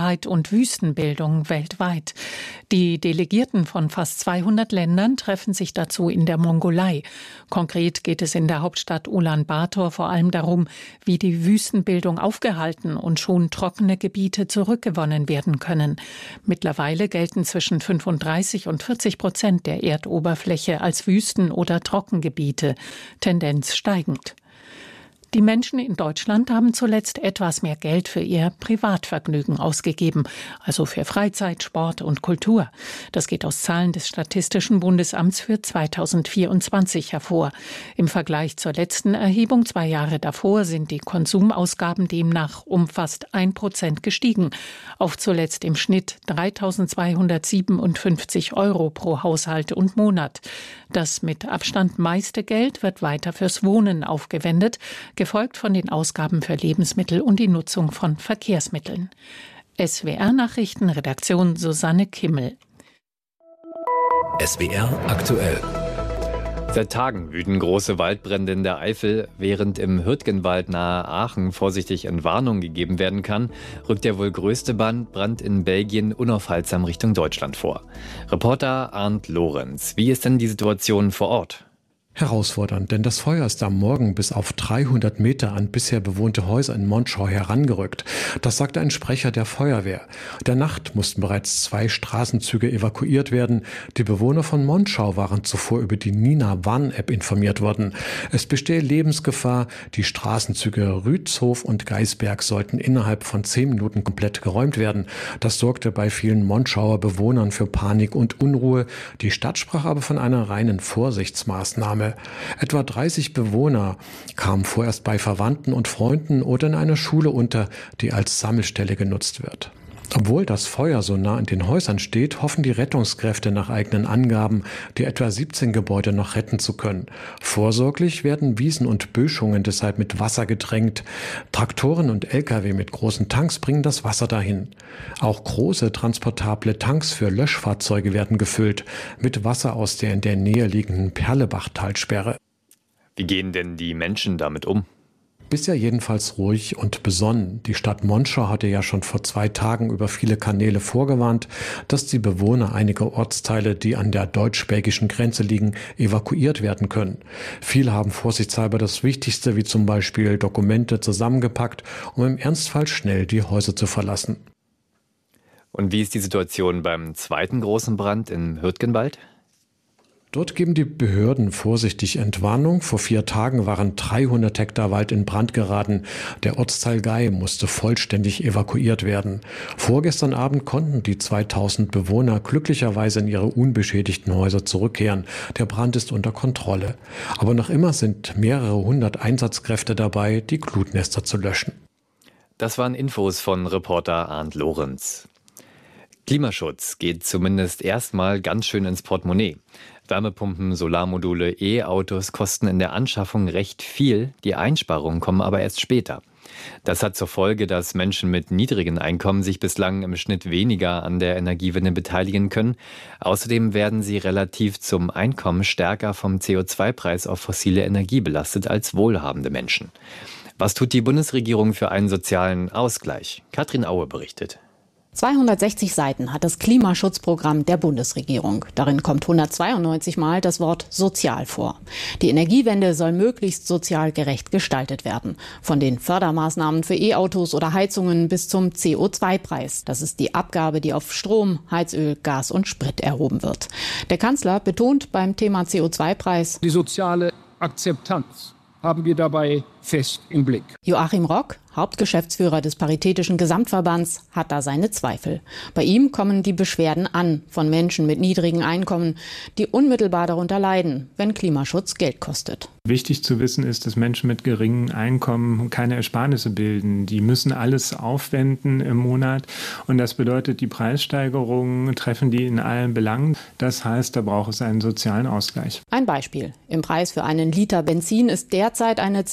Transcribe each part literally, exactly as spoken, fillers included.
Sicherheit und Wüstenbildung weltweit. Die Delegierten von fast zweihundert Ländern treffen sich dazu in der Mongolei. Konkret geht es in der Hauptstadt Ulaanbaatar vor allem darum, wie die Wüstenbildung aufgehalten und schon trockene Gebiete zurückgewonnen werden können. Mittlerweile gelten zwischen fünfunddreißig und vierzig Prozent der Erdoberfläche als Wüsten- oder Trockengebiete, Tendenz steigend. Die Menschen in Deutschland haben zuletzt etwas mehr Geld für ihr Privatvergnügen ausgegeben, also für Freizeit, Sport und Kultur. Das geht aus Zahlen des Statistischen Bundesamts für zweitausendvierundzwanzig hervor. Im Vergleich zur letzten Erhebung zwei Jahre davor sind die Konsumausgaben demnach um fast ein Prozent gestiegen, auf zuletzt im Schnitt dreitausendzweihundertsiebenundfünfzig Euro pro Haushalt und Monat. Das mit Abstand meiste Geld wird weiter fürs Wohnen aufgewendet, gefolgt von den Ausgaben für Lebensmittel und die Nutzung von Verkehrsmitteln. S W R-Nachrichten, Redaktion Susanne Kimmel. S W R aktuell. Seit Tagen wüten große Waldbrände in der Eifel. Während im Hürtgenwald nahe Aachen vorsichtig Entwarnung gegeben werden kann, rückt der wohl größte Brand in Belgien unaufhaltsam Richtung Deutschland vor. Reporter Arndt Lorenz, wie ist denn die Situation vor Ort? Herausfordernd, denn das Feuer ist am Morgen bis auf dreihundert Meter an bisher bewohnte Häuser in Monschau herangerückt. Das sagte ein Sprecher der Feuerwehr. In der Nacht mussten bereits zwei Straßenzüge evakuiert werden. Die Bewohner von Monschau waren zuvor über die Nina-Warn-App informiert worden. Es bestehe Lebensgefahr. Die Straßenzüge Rützhof und Geisberg sollten innerhalb von zehn Minuten komplett geräumt werden. Das sorgte bei vielen Monschauer Bewohnern für Panik und Unruhe. Die Stadt sprach aber von einer reinen Vorsichtsmaßnahme. Etwa dreißig Bewohner kamen vorerst bei Verwandten und Freunden oder in einer Schule unter, die als Sammelstelle genutzt wird. Obwohl das Feuer so nah an den Häusern steht, hoffen die Rettungskräfte nach eigenen Angaben, die etwa siebzehn Gebäude noch retten zu können. Vorsorglich werden Wiesen und Böschungen deshalb mit Wasser getränkt. Traktoren und L K W mit großen Tanks bringen das Wasser dahin. Auch große transportable Tanks für Löschfahrzeuge werden gefüllt mit Wasser aus der in der Nähe liegenden Perlebach-Talsperre. Wie gehen denn die Menschen damit um? Bisher jedenfalls ruhig und besonnen. Die Stadt Monschau hatte ja schon vor zwei Tagen über viele Kanäle vorgewarnt, dass die Bewohner einiger Ortsteile, die an der deutsch-belgischen Grenze liegen, evakuiert werden können. Viele haben vorsichtshalber das Wichtigste, wie zum Beispiel Dokumente, zusammengepackt, um im Ernstfall schnell die Häuser zu verlassen. Und wie ist die Situation beim zweiten großen Brand im Hürtgenwald? Dort geben die Behörden vorsichtig Entwarnung. Vor vier Tagen waren dreihundert Hektar Wald in Brand geraten. Der Ortsteil Gei musste vollständig evakuiert werden. Vorgestern Abend konnten die zweitausend Bewohner glücklicherweise in ihre unbeschädigten Häuser zurückkehren. Der Brand ist unter Kontrolle. Aber noch immer sind mehrere hundert Einsatzkräfte dabei, die Glutnester zu löschen. Das waren Infos von Reporter Arndt Lorenz. Klimaschutz geht zumindest erstmal ganz schön ins Portemonnaie. Wärmepumpen, Solarmodule, E-Autos kosten in der Anschaffung recht viel, die Einsparungen kommen aber erst später. Das hat zur Folge, dass Menschen mit niedrigen Einkommen sich bislang im Schnitt weniger an der Energiewende beteiligen können. Außerdem werden sie relativ zum Einkommen stärker vom C O zwei Preis auf fossile Energie belastet als wohlhabende Menschen. Was tut die Bundesregierung für einen sozialen Ausgleich? Katrin Aue berichtet. zweihundertsechzig Seiten hat das Klimaschutzprogramm der Bundesregierung. Darin kommt hundertzweiundneunzig Mal das Wort sozial vor. Die Energiewende soll möglichst sozial gerecht gestaltet werden. Von den Fördermaßnahmen für E-Autos oder Heizungen bis zum C O zwei Preis. Das ist die Abgabe, die auf Strom, Heizöl, Gas und Sprit erhoben wird. Der Kanzler betont beim Thema C O zwei Preis: Die soziale Akzeptanz haben wir dabei fest im Blick. Joachim Rock, Hauptgeschäftsführer des Paritätischen Gesamtverbands, hat da seine Zweifel. Bei ihm kommen die Beschwerden an von Menschen mit niedrigen Einkommen, die unmittelbar darunter leiden, wenn Klimaschutz Geld kostet. Wichtig zu wissen ist, dass Menschen mit geringen Einkommen keine Ersparnisse bilden. Die müssen alles aufwenden im Monat und das bedeutet, die Preissteigerungen treffen die in allen Belangen. Das heißt, da braucht es einen sozialen Ausgleich. Ein Beispiel. Im Preis für einen Liter Benzin ist derzeit eine C O zwei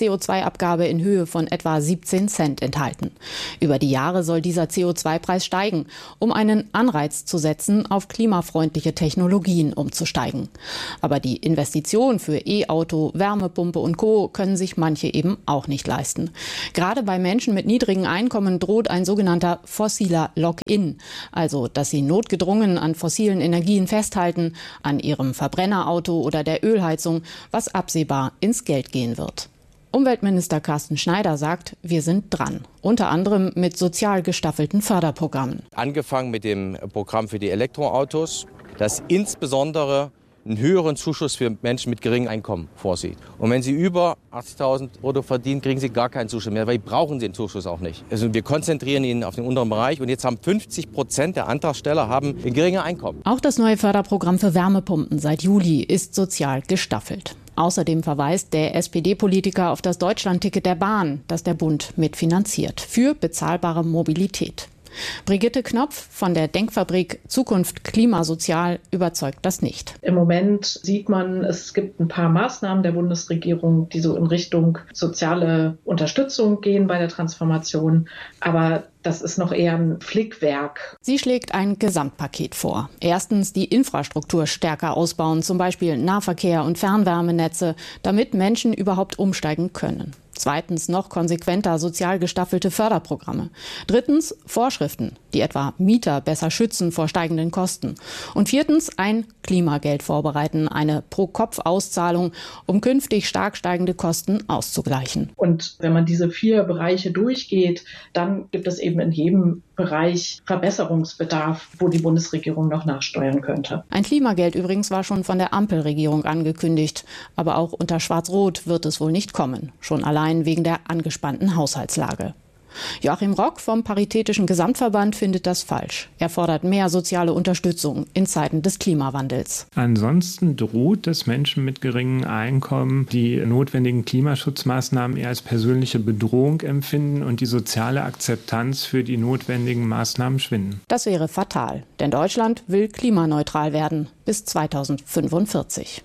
zwei Abgabe in Höhe von etwa siebzehn Cent enthalten. Über die Jahre soll dieser C O zwei Preis steigen, um einen Anreiz zu setzen, auf klimafreundliche Technologien umzusteigen. Aber die Investition für E-Auto, Wärmepumpe und Co. können sich manche eben auch nicht leisten. Gerade bei Menschen mit niedrigen Einkommen droht ein sogenannter fossiler Lock-in, also dass sie notgedrungen an fossilen Energien festhalten, an ihrem Verbrennerauto oder der Ölheizung, was absehbar ins Geld gehen wird. Umweltminister Carsten Schneider sagt, wir sind dran. Unter anderem mit sozial gestaffelten Förderprogrammen. Angefangen mit dem Programm für die Elektroautos, das insbesondere einen höheren Zuschuss für Menschen mit geringem Einkommen vorsieht. Und wenn sie über achtzigtausend Euro verdienen, kriegen sie gar keinen Zuschuss mehr, weil brauchen sie den Zuschuss auch nicht. Also wir konzentrieren ihn auf den unteren Bereich und jetzt haben fünfzig Prozent der Antragsteller haben ein geringes Einkommen. Auch das neue Förderprogramm für Wärmepumpen seit Juli ist sozial gestaffelt. Außerdem verweist der S P D-Politiker auf das Deutschlandticket der Bahn, das der Bund mitfinanziert, für bezahlbare Mobilität. Brigitte Knopf von der Denkfabrik Zukunft Klimasozial überzeugt das nicht. Im Moment sieht man, es gibt ein paar Maßnahmen der Bundesregierung, die so in Richtung soziale Unterstützung gehen bei der Transformation. Aber das ist noch eher ein Flickwerk. Sie schlägt ein Gesamtpaket vor. Erstens die Infrastruktur stärker ausbauen, zum Beispiel Nahverkehr und Fernwärmenetze, damit Menschen überhaupt umsteigen können. Zweitens noch konsequenter sozial gestaffelte Förderprogramme. Drittens Vorschriften, die etwa Mieter besser schützen vor steigenden Kosten. Und viertens ein Klimageld vorbereiten, eine Pro-Kopf-Auszahlung, um künftig stark steigende Kosten auszugleichen. Und wenn man diese vier Bereiche durchgeht, dann gibt es eben in jedem Bereich Verbesserungsbedarf, wo die Bundesregierung noch nachsteuern könnte. Ein Klimageld übrigens war schon von der Ampelregierung angekündigt. Aber auch unter Schwarz-Rot wird es wohl nicht kommen. Schon allein wegen der angespannten Haushaltslage. Joachim Rock vom Paritätischen Gesamtverband findet das falsch. Er fordert mehr soziale Unterstützung in Zeiten des Klimawandels. Ansonsten droht es Menschen mit geringem Einkommen, die notwendigen Klimaschutzmaßnahmen eher als persönliche Bedrohung empfinden und die soziale Akzeptanz für die notwendigen Maßnahmen schwinden. Das wäre fatal, denn Deutschland will klimaneutral werden bis zweitausendfünfundvierzig.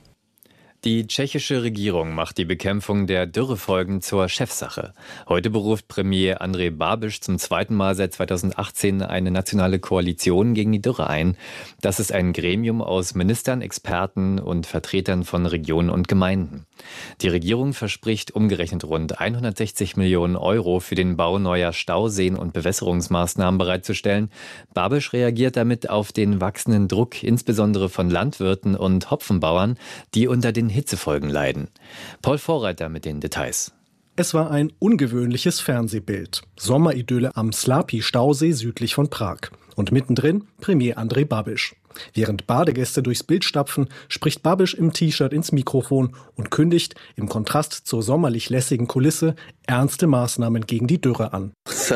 Die tschechische Regierung macht die Bekämpfung der Dürrefolgen zur Chefsache. Heute beruft Premier Andrej Babiš zum zweiten Mal seit zweitausendachtzehn eine nationale Koalition gegen die Dürre ein. Das ist ein Gremium aus Ministern, Experten und Vertretern von Regionen und Gemeinden. Die Regierung verspricht umgerechnet rund hundertsechzig Millionen Euro für den Bau neuer Stauseen und Bewässerungsmaßnahmen bereitzustellen. Babiš reagiert damit auf den wachsenden Druck, insbesondere von Landwirten und Hopfenbauern, die unter den Hitzefolgen leiden. Paul Vorreiter mit den Details. Es war ein ungewöhnliches Fernsehbild. Sommeridylle am Slapi-Stausee südlich von Prag. Und mittendrin Premier Andrej Babiš. Während Badegäste durchs Bild stapfen, spricht Babiš im T-Shirt ins Mikrofon und kündigt im Kontrast zur sommerlich lässigen Kulisse ernste Maßnahmen gegen die Dürre an.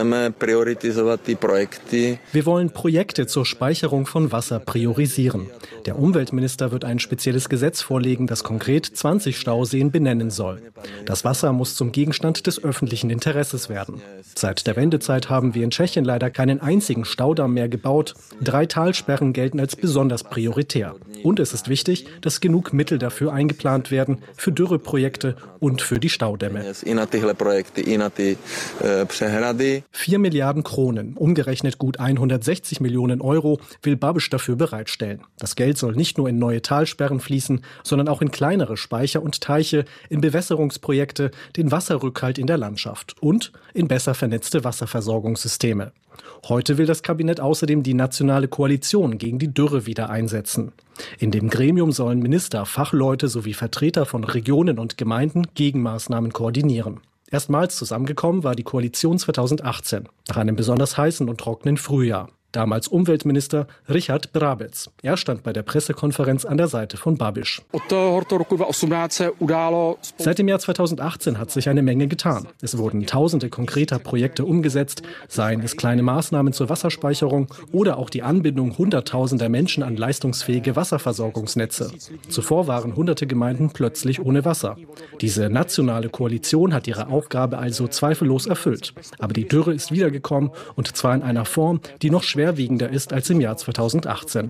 Wir wollen Projekte zur Speicherung von Wasser priorisieren. Der Umweltminister wird ein spezielles Gesetz vorlegen, das konkret zwanzig Stauseen benennen soll. Das Wasser muss zum Gegenstand des öffentlichen Interesses werden. Seit der Wendezeit haben wir in Tschechien leider keinen einzigen Staudamm mehr gebaut. Drei Talsperren gelten als besonders prioritär. Und es ist wichtig, dass genug Mittel dafür eingeplant werden, für Dürreprojekte und für die Staudämme. Vier Milliarden Kronen, umgerechnet gut hundertsechzig Millionen Euro, will Babiš dafür bereitstellen. Das Geld soll nicht nur in neue Talsperren fließen, sondern auch in kleinere Speicher und Teiche, in Bewässerungsprojekte, den Wasserrückhalt in der Landschaft und in besser vernetzte Wasserversorgungssysteme. Heute will das Kabinett außerdem die nationale Koalition gegen die Dürre wieder einsetzen. In dem Gremium sollen Minister, Fachleute sowie Vertreter von Regionen und Gemeinden Gegenmaßnahmen koordinieren. Erstmals zusammengekommen war die Koalition zweitausendachtzehn, nach einem besonders heißen und trockenen Frühjahr. Damals Umweltminister Richard Brabec. Er stand bei der Pressekonferenz an der Seite von Babiš. Seit dem Jahr zweitausendachtzehn hat sich eine Menge getan. Es wurden tausende konkreter Projekte umgesetzt, seien es kleine Maßnahmen zur Wasserspeicherung oder auch die Anbindung hunderttausender Menschen an leistungsfähige Wasserversorgungsnetze. Zuvor waren hunderte Gemeinden plötzlich ohne Wasser. Diese nationale Koalition hat ihre Aufgabe also zweifellos erfüllt. Aber die Dürre ist wiedergekommen und zwar in einer Form, die noch schwer schwerwiegender ist als im Jahr zweitausendachtzehn.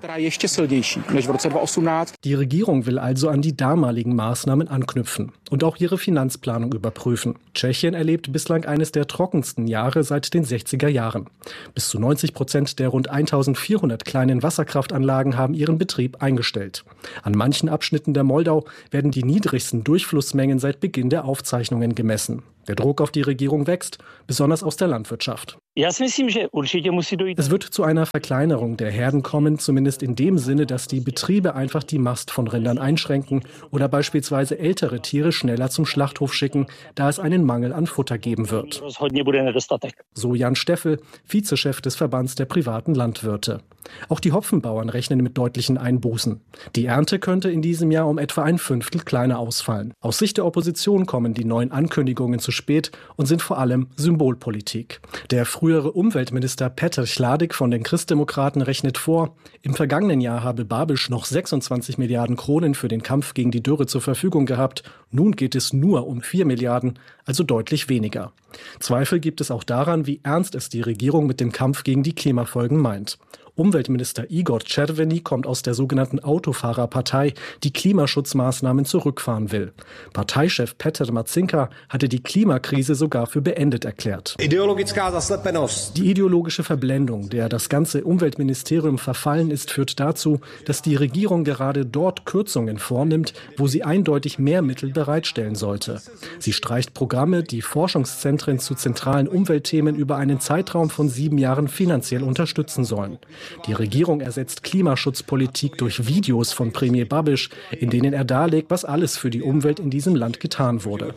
Die Regierung will also an die damaligen Maßnahmen anknüpfen und auch ihre Finanzplanung überprüfen. Tschechien erlebt bislang eines der trockensten Jahre seit den sechziger Jahren. Bis zu neunzig Prozent der rund eintausendvierhundert kleinen Wasserkraftanlagen haben ihren Betrieb eingestellt. An manchen Abschnitten der Moldau werden die niedrigsten Durchflussmengen seit Beginn der Aufzeichnungen gemessen. Der Druck auf die Regierung wächst, besonders aus der Landwirtschaft. Es wird zu einer Verkleinerung der Herden kommen, zumindest in dem Sinne, dass die Betriebe einfach die Mast von Rindern einschränken oder beispielsweise ältere Tiere schneller zum Schlachthof schicken, da es einen Mangel an Futter geben wird. So Jan Steffel, Vizechef des Verbands der privaten Landwirte. Auch die Hopfenbauern rechnen mit deutlichen Einbußen. Die Ernte könnte in diesem Jahr um etwa ein Fünftel kleiner ausfallen. Aus Sicht der Opposition kommen die neuen Ankündigungen zu spät und sind vor allem Symbolpolitik. Der frühere Umweltminister Petr Chládek von den Christdemokraten rechnet vor, im vergangenen Jahr habe Babiš noch sechsundzwanzig Milliarden Kronen für den Kampf gegen die Dürre zur Verfügung gehabt. Nun geht es nur um vier Milliarden, also deutlich weniger. Zweifel gibt es auch daran, wie ernst es die Regierung mit dem Kampf gegen die Klimafolgen meint. Umweltminister Igor Červený kommt aus der sogenannten Autofahrerpartei, die Klimaschutzmaßnahmen zurückfahren will. Parteichef Petr Marcinka hatte die Klimakrise sogar für beendet erklärt. Die ideologische Verblendung, der das ganze Umweltministerium verfallen ist, führt dazu, dass die Regierung gerade dort Kürzungen vornimmt, wo sie eindeutig mehr Mittel bereitstellen sollte. Sie streicht Programme, die Forschungszentren zu zentralen Umweltthemen über einen Zeitraum von sieben Jahren finanziell unterstützen sollen. Die Regierung ersetzt Klimaschutzpolitik durch Videos von Premier Babiš, in denen er darlegt, was alles für die Umwelt in diesem Land getan wurde.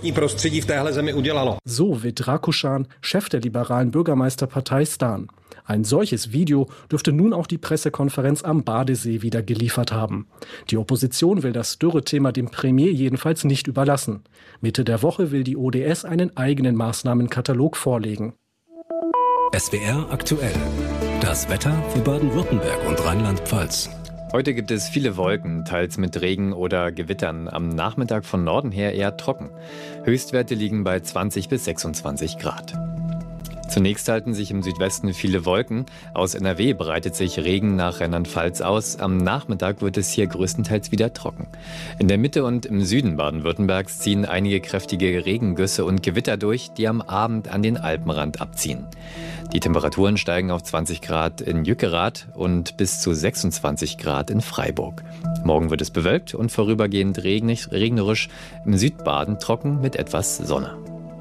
So Vít Rakušan, Chef der liberalen Bürgermeisterpartei Stan. Ein solches Video dürfte nun auch die Pressekonferenz am Badesee wieder geliefert haben. Die Opposition will das Dürrethema dem Premier jedenfalls nicht überlassen. Mitte der Woche will die O D S einen eigenen Maßnahmenkatalog vorlegen. S W R aktuell. Das Wetter für Baden-Württemberg und Rheinland-Pfalz. Heute gibt es viele Wolken, teils mit Regen oder Gewittern. Am Nachmittag von Norden her eher trocken. Höchstwerte liegen bei zwanzig bis sechsundzwanzig Grad. Zunächst halten sich im Südwesten viele Wolken. Aus N R W breitet sich Regen nach Rheinland-Pfalz aus. Am Nachmittag wird es hier größtenteils wieder trocken. In der Mitte und im Süden Baden-Württembergs ziehen einige kräftige Regengüsse und Gewitter durch, die am Abend an den Alpenrand abziehen. Die Temperaturen steigen auf zwanzig Grad in Jückerath und bis zu sechsundzwanzig Grad in Freiburg. Morgen wird es bewölkt und vorübergehend regnerisch, im Südbaden trocken mit etwas Sonne.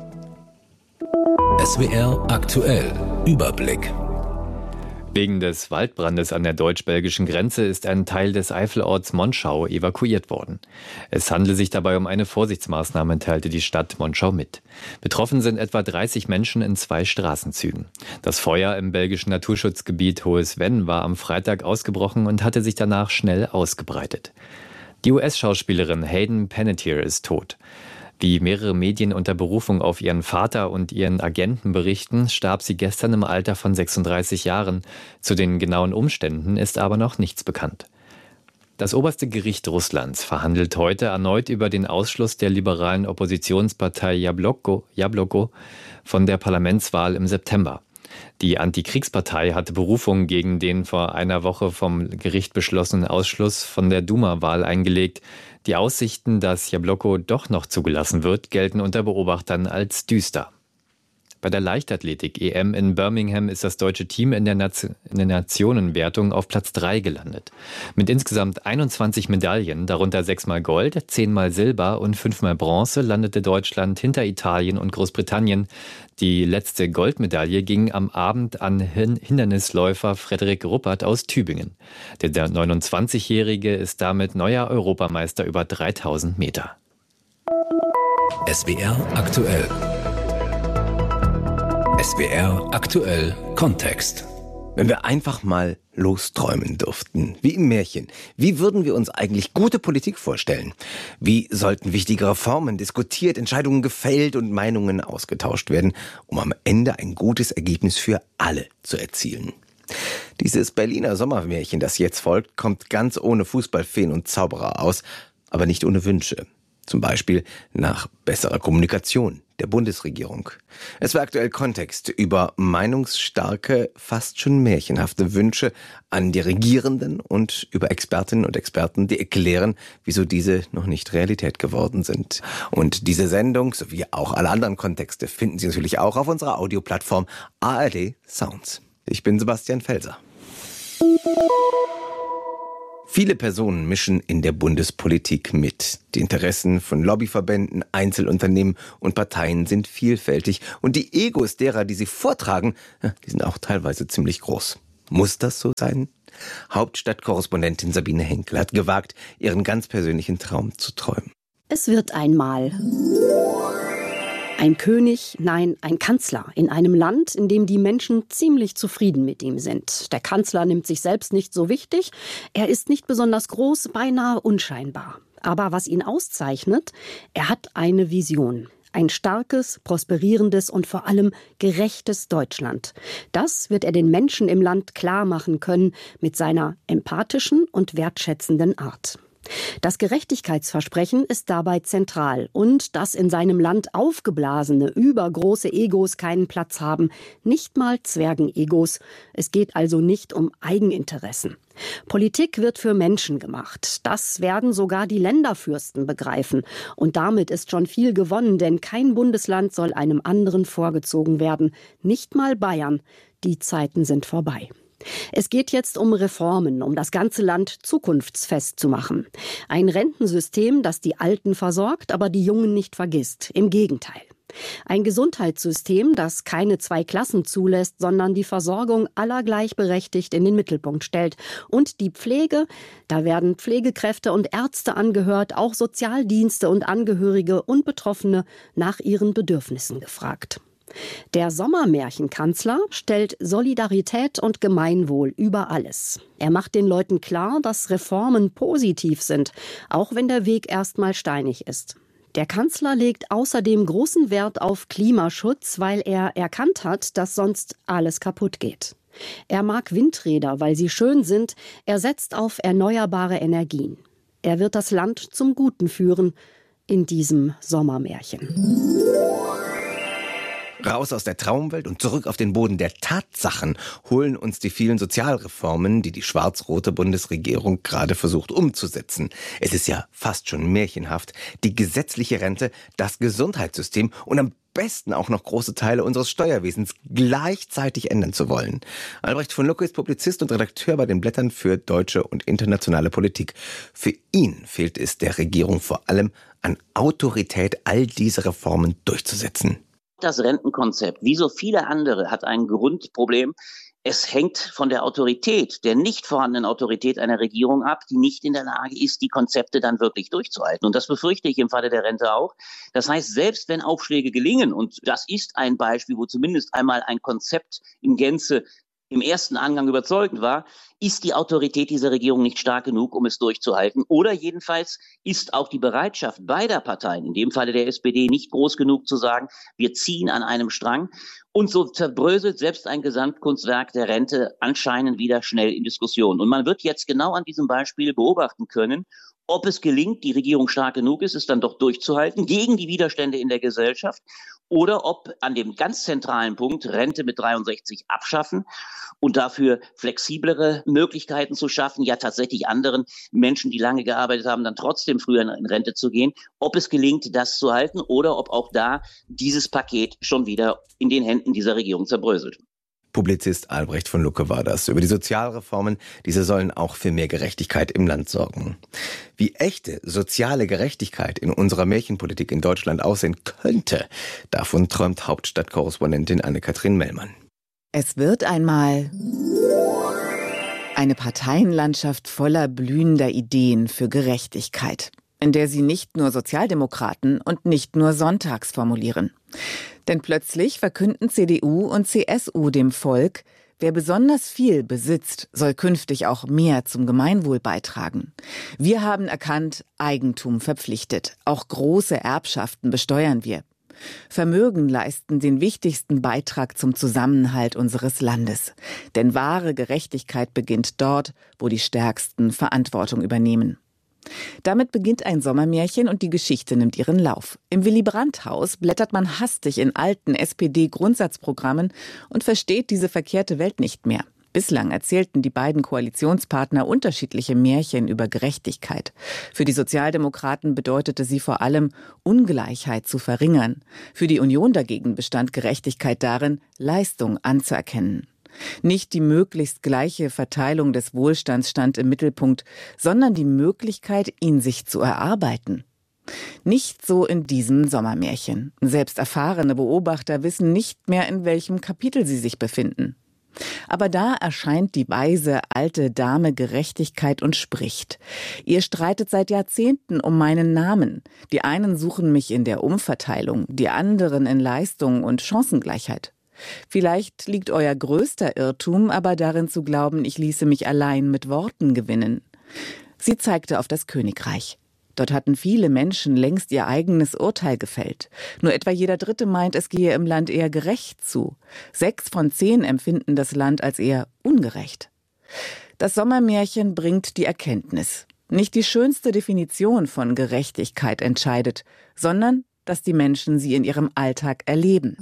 S W R aktuell. Überblick. Wegen des Waldbrandes an der deutsch-belgischen Grenze ist ein Teil des Eifelorts Monschau evakuiert worden. Es handle sich dabei um eine Vorsichtsmaßnahme, teilte die Stadt Monschau mit. Betroffen sind etwa dreißig Menschen in zwei Straßenzügen. Das Feuer im belgischen Naturschutzgebiet Hohes Venn war am Freitag ausgebrochen und hatte sich danach schnell ausgebreitet. Die U S-Schauspielerin Hayden Panettiere ist tot. Wie mehrere Medien unter Berufung auf ihren Vater und ihren Agenten berichten, starb sie gestern im Alter von sechsunddreißig Jahren. Zu den genauen Umständen ist aber noch nichts bekannt. Das oberste Gericht Russlands verhandelt heute erneut über den Ausschluss der liberalen Oppositionspartei Jabloko, Jabloko von der Parlamentswahl im September. Die Antikriegspartei hatte Berufung gegen den vor einer Woche vom Gericht beschlossenen Ausschluss von der Duma-Wahl eingelegt. Die Aussichten, dass Jabloko doch noch zugelassen wird, gelten unter Beobachtern als düster. Bei der Leichtathletik-E M in Birmingham ist das deutsche Team in der, Nation- in der Nationenwertung auf Platz drei gelandet. Mit insgesamt einundzwanzig Medaillen, darunter sechsmal Gold, zehnmal Silber und fünfmal Bronze, landete Deutschland hinter Italien und Großbritannien. Die letzte Goldmedaille ging am Abend an Hin- Hindernisläufer Frederik Ruppert aus Tübingen. Der neunundzwanzigjährige ist damit neuer Europameister über dreitausend Meter. S W R aktuell. S W R aktuell Kontext. Wenn wir einfach mal losträumen dürften, wie im Märchen, wie würden wir uns eigentlich gute Politik vorstellen? Wie sollten wichtige Reformen diskutiert, Entscheidungen gefällt und Meinungen ausgetauscht werden, um am Ende ein gutes Ergebnis für alle zu erzielen? Dieses Berliner Sommermärchen, das jetzt folgt, kommt ganz ohne Fußballfeen und Zauberer aus, aber nicht ohne Wünsche. Zum Beispiel nach besserer Kommunikation, der Bundesregierung. Es war aktuell Kontext über meinungsstarke, fast schon märchenhafte Wünsche an die Regierenden und über Expertinnen und Experten, die erklären, wieso diese noch nicht Realität geworden sind. Und diese Sendung, sowie auch alle anderen Kontexte, finden Sie natürlich auch auf unserer Audioplattform A R D Sounds. Ich bin Sebastian Felser. Viele Personen mischen in der Bundespolitik mit. Die Interessen von Lobbyverbänden, Einzelunternehmen und Parteien sind vielfältig. Und die Egos derer, die sie vortragen, die sind auch teilweise ziemlich groß. Muss das so sein? Hauptstadtkorrespondentin Sabine Henkel hat gewagt, ihren ganz persönlichen Traum zu träumen. Es wird einmal ein König, nein, ein Kanzler in einem Land, in dem die Menschen ziemlich zufrieden mit ihm sind. Der Kanzler nimmt sich selbst nicht so wichtig, er ist nicht besonders groß, beinahe unscheinbar. Aber was ihn auszeichnet, er hat eine Vision. Ein starkes, prosperierendes und vor allem gerechtes Deutschland. Das wird er den Menschen im Land klar machen können mit seiner empathischen und wertschätzenden Art. Das Gerechtigkeitsversprechen ist dabei zentral und dass in seinem Land aufgeblasene, übergroße Egos keinen Platz haben, nicht mal Zwergenegos. Es geht also nicht um Eigeninteressen. Politik wird für Menschen gemacht. Das werden sogar die Länderfürsten begreifen. Und damit ist schon viel gewonnen, denn kein Bundesland soll einem anderen vorgezogen werden. Nicht mal Bayern. Die Zeiten sind vorbei. Es geht jetzt um Reformen, um das ganze Land zukunftsfest zu machen. Ein Rentensystem, das die Alten versorgt, aber die Jungen nicht vergisst. Im Gegenteil. Ein Gesundheitssystem, das keine zwei Klassen zulässt, sondern die Versorgung aller gleichberechtigt in den Mittelpunkt stellt. Und die Pflege, da werden Pflegekräfte und Ärzte angehört, auch Sozialdienste und Angehörige und Betroffene nach ihren Bedürfnissen gefragt. Der Sommermärchenkanzler stellt Solidarität und Gemeinwohl über alles. Er macht den Leuten klar, dass Reformen positiv sind, auch wenn der Weg erstmal steinig ist. Der Kanzler legt außerdem großen Wert auf Klimaschutz, weil er erkannt hat, dass sonst alles kaputt geht. Er mag Windräder, weil sie schön sind. Er setzt auf erneuerbare Energien. Er wird das Land zum Guten führen in diesem Sommermärchen. Raus aus der Traumwelt und zurück auf den Boden der Tatsachen holen uns die vielen Sozialreformen, die die schwarz-rote Bundesregierung gerade versucht umzusetzen. Es ist ja fast schon märchenhaft. Die gesetzliche Rente, das Gesundheitssystem und am besten auch noch große Teile unseres Steuerwesens gleichzeitig ändern zu wollen. Albrecht von Lucke ist Publizist und Redakteur bei den Blättern für deutsche und internationale Politik. Für ihn fehlt es der Regierung vor allem an Autorität, all diese Reformen durchzusetzen. Das Rentenkonzept, wie so viele andere, hat ein Grundproblem. Es hängt von der Autorität, der nicht vorhandenen Autorität einer Regierung ab, die nicht in der Lage ist, die Konzepte dann wirklich durchzuhalten. Und das befürchte ich im Falle der Rente auch. Das heißt, selbst wenn Aufschläge gelingen, und das ist ein Beispiel, wo zumindest einmal ein Konzept in Gänze im ersten Angang überzeugend war, ist die Autorität dieser Regierung nicht stark genug, um es durchzuhalten. Oder jedenfalls ist auch die Bereitschaft beider Parteien, in dem Falle der S P D, nicht groß genug zu sagen, wir ziehen an einem Strang. Und so zerbröselt selbst ein Gesamtkunstwerk der Rente anscheinend wieder schnell in Diskussion. Und man wird jetzt genau an diesem Beispiel beobachten können, ob es gelingt, die Regierung stark genug ist, es dann doch durchzuhalten, gegen die Widerstände in der Gesellschaft, oder ob an dem ganz zentralen Punkt Rente mit dreiundsechzig abschaffen und dafür flexiblere Möglichkeiten zu schaffen, ja tatsächlich anderen Menschen, die lange gearbeitet haben, dann trotzdem früher in Rente zu gehen, ob es gelingt, das zu halten oder ob auch da dieses Paket schon wieder in den Händen dieser Regierung zerbröselt. Publizist Albrecht von Lucke war das. Über die Sozialreformen, diese sollen auch für mehr Gerechtigkeit im Land sorgen. Wie echte soziale Gerechtigkeit in unserer Märchenpolitik in Deutschland aussehen könnte, davon träumt Hauptstadtkorrespondentin Anne-Kathrin Mellmann. Es wird einmal eine Parteienlandschaft voller blühender Ideen für Gerechtigkeit, in der sie nicht nur Sozialdemokraten und nicht nur sonntags formulieren. Denn plötzlich verkünden C D U und C S U dem Volk, wer besonders viel besitzt, soll künftig auch mehr zum Gemeinwohl beitragen. Wir haben erkannt, Eigentum verpflichtet. Auch große Erbschaften besteuern wir. Vermögen leisten den wichtigsten Beitrag zum Zusammenhalt unseres Landes. Denn wahre Gerechtigkeit beginnt dort, wo die Stärksten Verantwortung übernehmen. Damit beginnt ein Sommermärchen und die Geschichte nimmt ihren Lauf. Im Willy-Brandt-Haus blättert man hastig in alten S P D-Grundsatzprogrammen und versteht diese verkehrte Welt nicht mehr. Bislang erzählten die beiden Koalitionspartner unterschiedliche Märchen über Gerechtigkeit. Für die Sozialdemokraten bedeutete sie vor allem, Ungleichheit zu verringern. Für die Union dagegen bestand Gerechtigkeit darin, Leistung anzuerkennen. Nicht die möglichst gleiche Verteilung des Wohlstands stand im Mittelpunkt, sondern die Möglichkeit, ihn sich zu erarbeiten. Nicht so in diesem Sommermärchen. Selbst erfahrene Beobachter wissen nicht mehr, in welchem Kapitel sie sich befinden. Aber da erscheint die weise alte Dame Gerechtigkeit und spricht. Ihr streitet seit Jahrzehnten um meinen Namen. Die einen suchen mich in der Umverteilung, die anderen in Leistung und Chancengleichheit. Vielleicht liegt euer größter Irrtum aber darin zu glauben, ich ließe mich allein mit Worten gewinnen. Sie zeigte auf das Königreich. Dort hatten viele Menschen längst ihr eigenes Urteil gefällt. Nur etwa jeder Dritte meint, es gehe im Land eher gerecht zu. Sechs von zehn empfinden das Land als eher ungerecht. Das Sommermärchen bringt die Erkenntnis. Nicht die schönste Definition von Gerechtigkeit entscheidet, sondern dass die Menschen sie in ihrem Alltag erleben.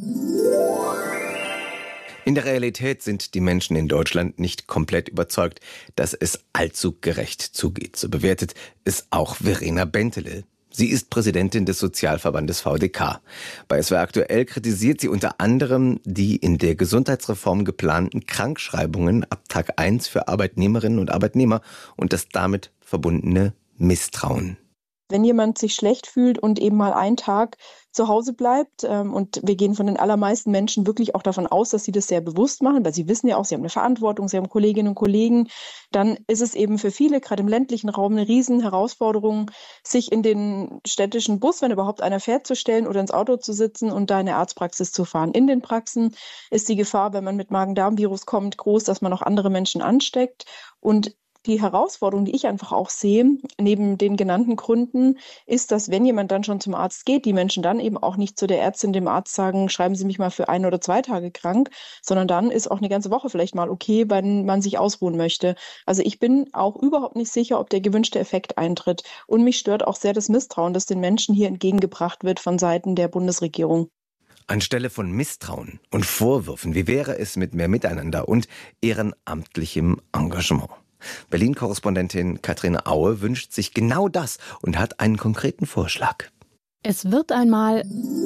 In der Realität sind die Menschen in Deutschland nicht komplett überzeugt, dass es allzu gerecht zugeht. So bewertet es auch Verena Bentele. Sie ist Präsidentin des Sozialverbandes V D K. Bei S W R aktuell kritisiert sie unter anderem die in der Gesundheitsreform geplanten Krankschreibungen ab Tag eins für Arbeitnehmerinnen und Arbeitnehmer und das damit verbundene Misstrauen. Wenn jemand sich schlecht fühlt und eben mal einen Tag zu Hause bleibt, ähm, und wir gehen von den allermeisten Menschen wirklich auch davon aus, dass sie das sehr bewusst machen, weil sie wissen ja auch, sie haben eine Verantwortung, sie haben Kolleginnen und Kollegen, dann ist es eben für viele, gerade im ländlichen Raum, eine riesen Herausforderung, sich in den städtischen Bus, wenn überhaupt einer fährt, zu stellen oder ins Auto zu sitzen und da in eine Arztpraxis zu fahren. In den Praxen ist die Gefahr, wenn man mit Magen-Darm-Virus kommt, groß, dass man auch andere Menschen ansteckt. Und die Herausforderung, die ich einfach auch sehe, neben den genannten Gründen, ist, dass wenn jemand dann schon zum Arzt geht, die Menschen dann eben auch nicht zu der Ärztin, dem Arzt sagen, schreiben Sie mich mal für ein oder zwei Tage krank, sondern dann ist auch eine ganze Woche vielleicht mal okay, wenn man sich ausruhen möchte. Also ich bin auch überhaupt nicht sicher, ob der gewünschte Effekt eintritt. Und mich stört auch sehr das Misstrauen, das den Menschen hier entgegengebracht wird von Seiten der Bundesregierung. Anstelle von Misstrauen und Vorwürfen, wie wäre es mit mehr Miteinander und ehrenamtlichem Engagement? Berlin-Korrespondentin Katrin Aue wünscht sich genau das und hat einen konkreten Vorschlag. Es wird einmal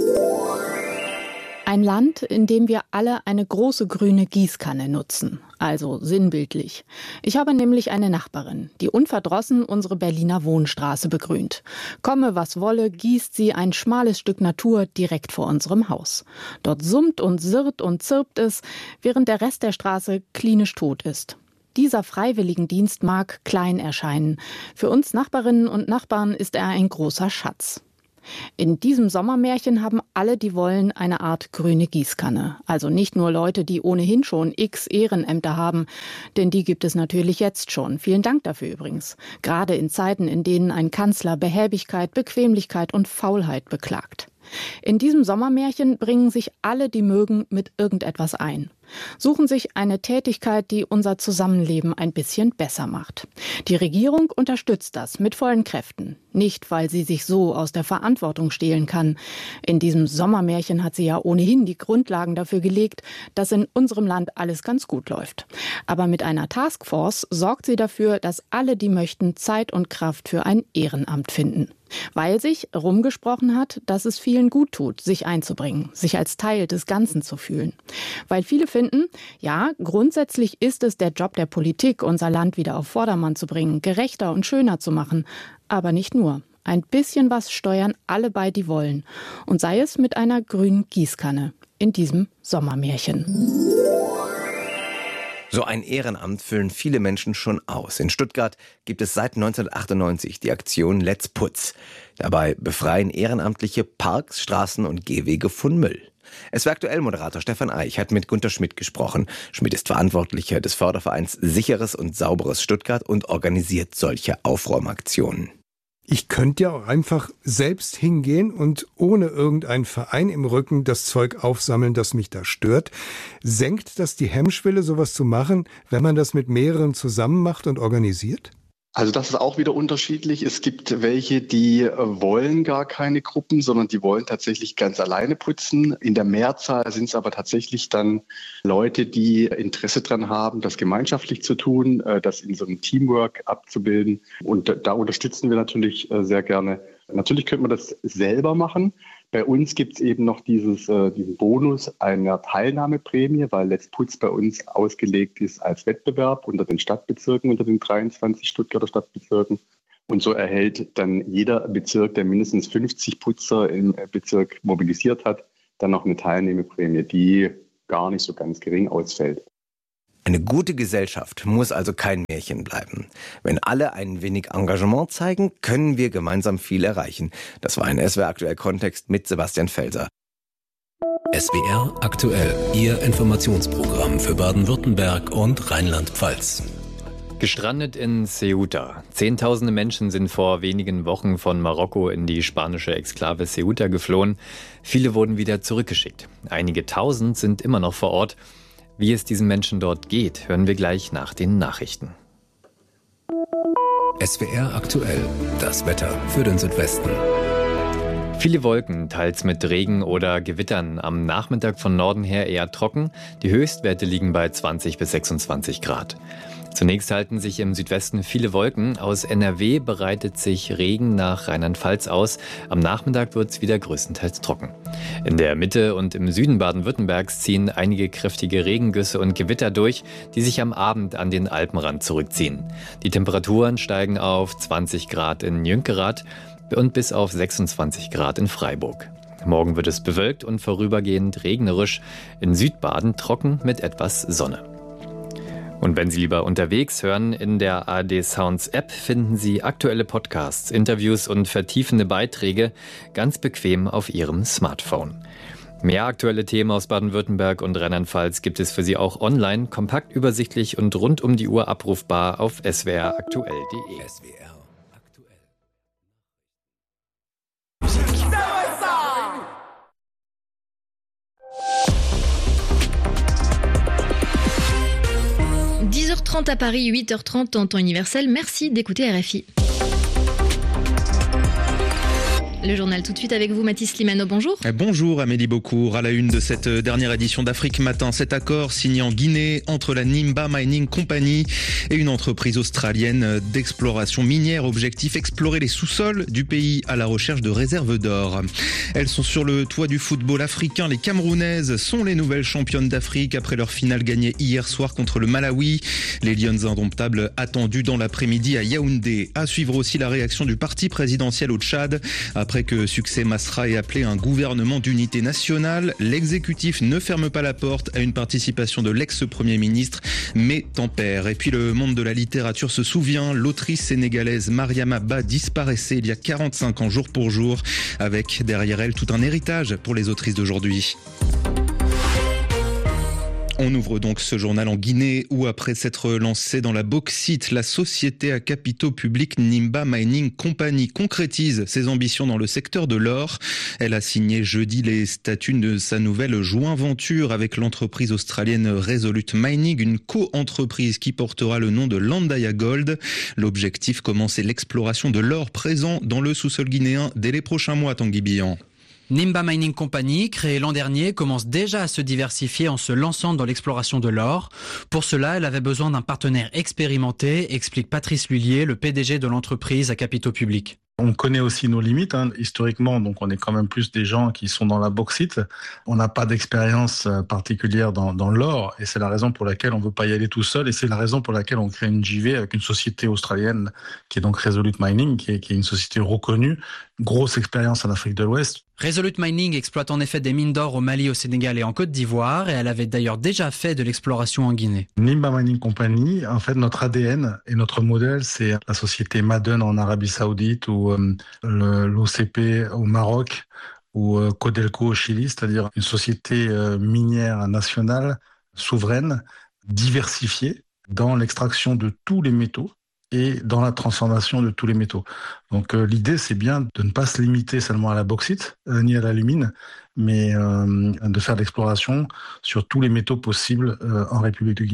ein Land, in dem wir alle eine große grüne Gießkanne nutzen. Also sinnbildlich. Ich habe nämlich eine Nachbarin, die unverdrossen unsere Berliner Wohnstraße begrünt. Komme, was wolle, gießt sie ein schmales Stück Natur direkt vor unserem Haus. Dort summt und sirrt und zirpt es, während der Rest der Straße klinisch tot ist. Dieser Freiwilligendienst mag klein erscheinen. Für uns Nachbarinnen und Nachbarn ist er ein großer Schatz. In diesem Sommermärchen haben alle, die wollen, eine Art grüne Gießkanne. Also nicht nur Leute, die ohnehin schon x Ehrenämter haben, denn die gibt es natürlich jetzt schon. Vielen Dank dafür übrigens. Gerade in Zeiten, in denen ein Kanzler Behäbigkeit, Bequemlichkeit und Faulheit beklagt. In diesem Sommermärchen bringen sich alle, die mögen, mit irgendetwas ein. Suchen sich eine Tätigkeit, die unser Zusammenleben ein bisschen besser macht. Die Regierung unterstützt das mit vollen Kräften. Nicht, weil sie sich so aus der Verantwortung stehlen kann. In diesem Sommermärchen hat sie ja ohnehin die Grundlagen dafür gelegt, dass in unserem Land alles ganz gut läuft. Aber mit einer Taskforce sorgt sie dafür, dass alle, die möchten, Zeit und Kraft für ein Ehrenamt finden. Weil sich rumgesprochen hat, dass es vielen gut tut, sich einzubringen, sich als Teil des Ganzen zu fühlen. Weil viele finden, ja, grundsätzlich ist es der Job der Politik, unser Land wieder auf Vordermann zu bringen, gerechter und schöner zu machen. Aber nicht nur. Ein bisschen was steuern alle bei, die wollen. Und sei es mit einer grünen Gießkanne in diesem Sommermärchen. So ein Ehrenamt füllen viele Menschen schon aus. In Stuttgart gibt es seit neunzehnhundertachtundneunzig die Aktion Let's Putz. Dabei befreien Ehrenamtliche Parks, Straßen und Gehwege von Müll. S W R aktuell-Moderator Stefan Eich hat mit Gunter Schmidt gesprochen. Schmidt ist Verantwortlicher des Fördervereins Sicheres und Sauberes Stuttgart und organisiert solche Aufräumaktionen. Ich könnte ja auch einfach selbst hingehen und ohne irgendeinen Verein im Rücken das Zeug aufsammeln, das mich da stört. Senkt das die Hemmschwelle, sowas zu machen, wenn man das mit mehreren zusammen macht und organisiert? Also das ist auch wieder unterschiedlich. Es gibt welche, die wollen gar keine Gruppen, sondern die wollen tatsächlich ganz alleine putzen. In der Mehrzahl sind es aber tatsächlich dann Leute, die Interesse daran haben, das gemeinschaftlich zu tun, das in so einem Teamwork abzubilden. Und da unterstützen wir natürlich sehr gerne. Natürlich könnte man das selber machen. Bei uns gibt es eben noch dieses, äh, diesen Bonus einer Teilnahmeprämie, weil Let's Putz bei uns ausgelegt ist als Wettbewerb unter den Stadtbezirken, unter den dreiundzwanzig Stuttgarter Stadtbezirken. Und so erhält dann jeder Bezirk, der mindestens fünfzig Putzer im Bezirk mobilisiert hat, dann noch eine Teilnahmeprämie, die gar nicht so ganz gering ausfällt. Eine gute Gesellschaft muss also kein Märchen bleiben. Wenn alle ein wenig Engagement zeigen, können wir gemeinsam viel erreichen. Das war ein S W R aktuell Kontext mit Sebastian Felser. S W R aktuell, Ihr Informationsprogramm für Baden-Württemberg und Rheinland-Pfalz. Gestrandet in Ceuta. Zehntausende Menschen sind vor wenigen Wochen von Marokko in die spanische Exklave Ceuta geflohen. Viele wurden wieder zurückgeschickt. Einige Tausend sind immer noch vor Ort. Wie es diesen Menschen dort geht, hören wir gleich nach den Nachrichten. S W R aktuell, das Wetter für den Südwesten. Viele Wolken, teils mit Regen oder Gewittern. Am Nachmittag von Norden her eher trocken. Die Höchstwerte liegen bei zwanzig bis sechsundzwanzig Grad. Zunächst halten sich im Südwesten viele Wolken. Aus N R W bereitet sich Regen nach Rheinland-Pfalz aus. Am Nachmittag wird es wieder größtenteils trocken. In der Mitte und im Süden Baden-Württembergs ziehen einige kräftige Regengüsse und Gewitter durch, die sich am Abend an den Alpenrand zurückziehen. Die Temperaturen steigen auf zwanzig Grad in Jünkerath und bis auf sechsundzwanzig Grad in Freiburg. Morgen wird es bewölkt und vorübergehend regnerisch. In Südbaden trocken mit etwas Sonne. Und wenn Sie lieber unterwegs hören, in der A R D Sounds App finden Sie aktuelle Podcasts, Interviews und vertiefende Beiträge ganz bequem auf Ihrem Smartphone. Mehr aktuelle Themen aus Baden-Württemberg und Rheinland-Pfalz gibt es für Sie auch online, kompakt, übersichtlich und rund um die Uhr abrufbar auf s w r aktuell punkt de. dix heures trente à Paris, huit heures trente en temps universel. Merci d'écouter R F I. Le journal tout de suite avec vous, Mathis Limano, bonjour. Bonjour Amélie Beaucourt. À la une de cette dernière édition d'Afrique Matin, cet accord signé en Guinée entre la Nimba Mining Company et une entreprise australienne d'exploration minière. Objectif, explorer les sous-sols du pays à la recherche de réserves d'or. Elles sont sur le toit du football africain. Les Camerounaises sont les nouvelles championnes d'Afrique après leur finale gagnée hier soir contre le Malawi. Les Lions indomptables attendues dans l'après-midi à Yaoundé. À suivre aussi la réaction du parti présidentiel au Tchad. Après que Succès Masra ait appelé un gouvernement d'unité nationale, l'exécutif ne ferme pas la porte à une participation de l'ex-premier ministre, mais tempère. Et puis le monde de la littérature se souvient, l'autrice sénégalaise Mariama Ba disparaissait il y a quarante-cinq ans jour pour jour, avec derrière elle tout un héritage pour les autrices d'aujourd'hui. On ouvre donc ce journal en Guinée où, après s'être lancée dans la bauxite, la société à capitaux publics Nimba Mining Company concrétise ses ambitions dans le secteur de l'or. Elle a signé jeudi les statuts de sa nouvelle joint venture avec l'entreprise australienne Resolute Mining, une co-entreprise qui portera le nom de Landaya Gold. L'objectif, commencer l'exploration de l'or présent dans le sous-sol guinéen dès les prochains mois, Tanguy Bihan. Nimba Mining Company, créée l'an dernier, commence déjà à se diversifier en se lançant dans l'exploration de l'or. Pour cela, elle avait besoin d'un partenaire expérimenté, explique Patrice Lhuillier, le P D G de l'entreprise à capitaux publics. On connaît aussi nos limites, hein, historiquement, donc on est quand même plus des gens qui sont dans la bauxite. On n'a pas d'expérience particulière dans, dans l'or et c'est la raison pour laquelle on ne veut pas y aller tout seul et c'est la raison pour laquelle on crée une J V avec une société australienne qui est donc Resolute Mining, qui est, qui est une société reconnue, grosse expérience en Afrique de l'Ouest. Resolute Mining exploite en effet des mines d'or au Mali, au Sénégal et en Côte d'Ivoire et elle avait d'ailleurs déjà fait de l'exploration en Guinée. Nimba Mining Company, en fait notre A D N et notre modèle c'est la société Ma'aden en Arabie Saoudite ou euh, l'O C P au Maroc ou euh, Codelco au Chili, c'est-à-dire une société euh, minière nationale, souveraine, diversifiée dans l'extraction de tous les métaux et dans la transformation de tous les métaux. Donc euh, l'idée, c'est bien de ne pas se limiter seulement à la bauxite, euh, ni à l'alumine, mais euh, de faire de l'exploration sur tous les métaux possibles euh, en République de Guinée.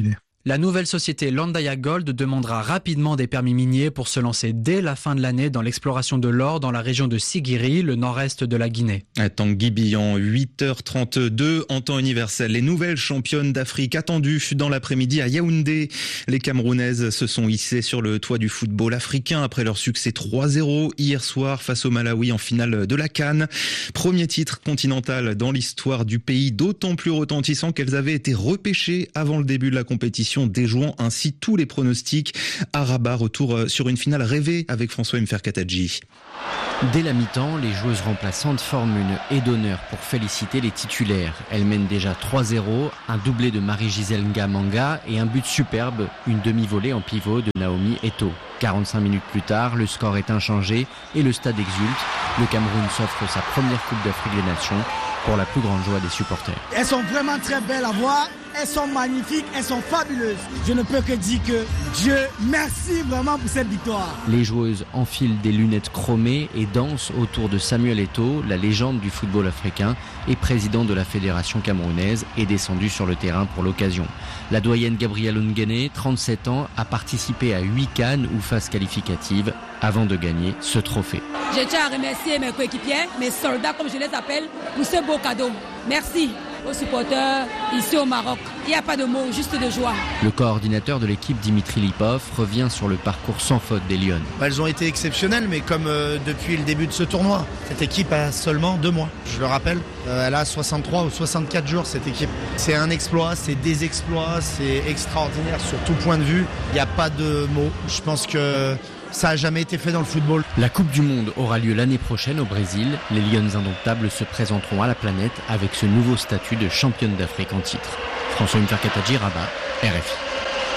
La nouvelle société Landaya Gold demandera rapidement des permis miniers pour se lancer dès la fin de l'année dans l'exploration de l'or dans la région de Sigiri, le nord-est de la Guinée. À Tanguy-Bihan, huit heures trente-deux en temps universel. Les nouvelles championnes d'Afrique attendues dans l'après-midi à Yaoundé. Les Camerounaises se sont hissées sur le toit du football africain après leur succès trois zéro hier soir face au Malawi en finale de la CAN. Premier titre continental dans l'histoire du pays, d'autant plus retentissant qu'elles avaient été repêchées avant le début de la compétition, déjouant ainsi tous les pronostics. À Rabat, retour sur une finale rêvée avec François Mferkatadji. Dès la mi-temps, les joueuses remplaçantes forment une haie d'honneur pour féliciter les titulaires. Elles mènent déjà trois zéro, un doublé de Marie-Gisèle Ngamanga et un but superbe, une demi-volée en pivot de Naomi Eto'o. quarante-cinq minutes plus tard, le score est inchangé et le stade exulte. Le Cameroun s'offre sa première Coupe d'Afrique des Nations pour la plus grande joie des supporters. Elles sont vraiment très belles à voir, elles sont magnifiques, elles sont fabuleuses. Je ne peux que dire que Dieu merci vraiment pour cette victoire. Les joueuses enfilent des lunettes chromées et dansent autour de Samuel Eto'o, la légende du football africain et président de la fédération camerounaise, est descendu sur le terrain pour l'occasion. La doyenne Gabrielle Ongene, trente-sept ans, a participé à huit CAN ou phases qualificatives avant de gagner ce trophée. Je tiens à remercier mes coéquipiers, mes soldats comme je les appelle, pour ce beau cadeau. Merci aux supporters ici au Maroc. Il n'y a pas de mots, juste de joie. Le coordinateur de l'équipe, Dimitri Lipov, revient sur le parcours sans faute des Lionnes. Elles ont été exceptionnelles, mais comme euh, depuis le début de ce tournoi. Cette équipe a seulement deux mois, je le rappelle. Euh, elle a soixante-trois ou soixante-quatre jours, cette équipe. C'est un exploit, c'est des exploits, c'est extraordinaire sur tout point de vue. Il n'y a pas de mots. Je pense que ça n'a jamais été fait dans le football. La Coupe du Monde aura lieu l'année prochaine au Brésil. Les Lionnes indomptables se présenteront à la planète avec ce nouveau statut de championne d'Afrique en titre. François Mferkatadji, Rabat, R F I.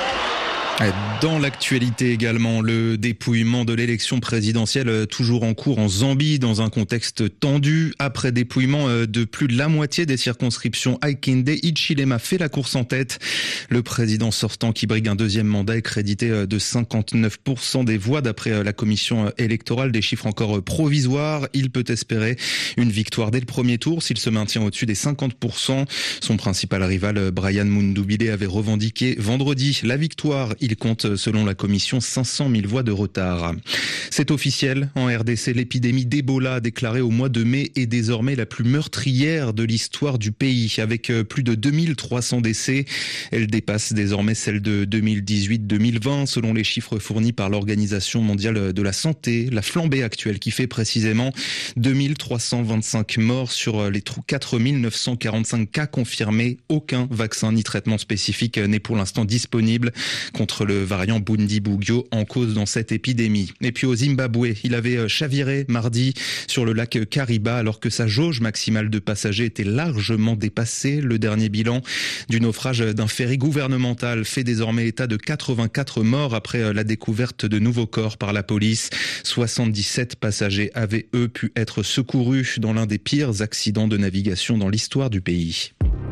Dans l'actualité également, le dépouillement de l'élection présidentielle toujours en cours en Zambie dans un contexte tendu. Après dépouillement de plus de la moitié des circonscriptions, Hakainde Hichilema fait la course en tête. Le président sortant qui brigue un deuxième mandat est crédité de cinquante-neuf pour cent des voix d'après la commission électorale, des chiffres encore provisoires. Il peut espérer une victoire dès le premier tour s'il se maintient au-dessus des cinquante pour cent. Son principal rival, Brian Mundubile, avait revendiqué vendredi la victoire. Il compte, selon la commission, cinq cent mille voix de retard. C'est officiel. En R D C, l'épidémie d'Ebola déclarée au mois de mai est désormais la plus meurtrière de l'histoire du pays, avec plus de deux mille trois cents décès. Elle dépasse désormais celle de deux mille dix-huit deux mille vingt, selon les chiffres fournis par l'Organisation mondiale de la santé. La flambée actuelle qui fait précisément deux mille trois cent vingt-cinq morts sur les quatre mille neuf cent quarante-cinq cas confirmés. Aucun vaccin ni traitement spécifique n'est pour l'instant disponible contre le variant Bundibugyo en cause dans cette épidémie. Et puis au Zimbabwe, il avait chaviré mardi sur le lac Kariba alors que sa jauge maximale de passagers était largement dépassée. Le dernier bilan du naufrage d'un ferry gouvernemental fait désormais état de quatre-vingt-quatre morts après la découverte de nouveaux corps par la police. soixante-dix-sept passagers avaient eux pu être secourus dans l'un des pires accidents de navigation dans l'histoire du pays.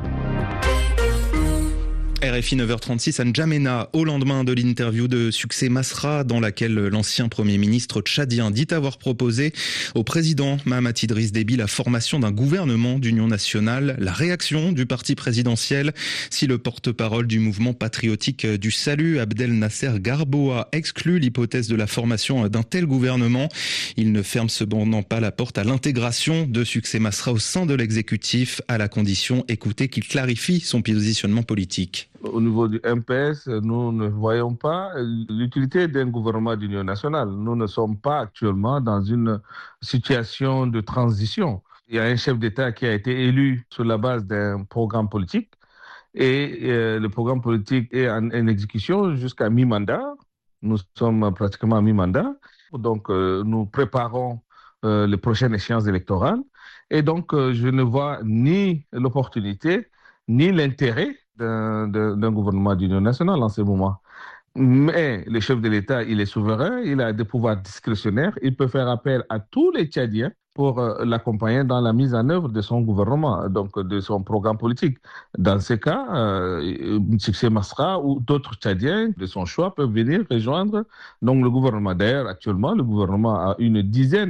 R F I neuf heures trente-six à N'Djamena, au lendemain de l'interview de Succès Masra, dans laquelle l'ancien Premier ministre tchadien dit avoir proposé au président Mahamat Idriss Déby la formation d'un gouvernement d'union nationale. La réaction du parti présidentiel, si le porte-parole du mouvement patriotique du salut, Abdel Nasser Garboa, exclut l'hypothèse de la formation d'un tel gouvernement, il ne ferme cependant pas la porte à l'intégration de Succès Masra au sein de l'exécutif, à la condition, écoutez, qu'il clarifie son positionnement politique. Au niveau du M P S, nous ne voyons pas l'utilité d'un gouvernement d'union nationale. Nous ne sommes pas actuellement dans une situation de transition. Il y a un chef d'État qui a été élu sur la base d'un programme politique et euh, le programme politique est en, en exécution jusqu'à mi-mandat. Nous sommes pratiquement à mi-mandat. Donc, euh, nous préparons euh, les prochaines échéances électorales. Et donc, euh, je ne vois ni l'opportunité ni l'intérêt D'un, d'un gouvernement d'union nationale en ce moment. Mais le chef de l'État, il est souverain, il a des pouvoirs discrétionnaires, il peut faire appel à tous les Tchadiens pour euh, l'accompagner dans la mise en œuvre de son gouvernement, donc de son programme politique. Dans ce cas, euh, Succès Masra ou d'autres Tchadiens de son choix peuvent venir rejoindre donc, le gouvernement. D'ailleurs, actuellement, le gouvernement a une dizaine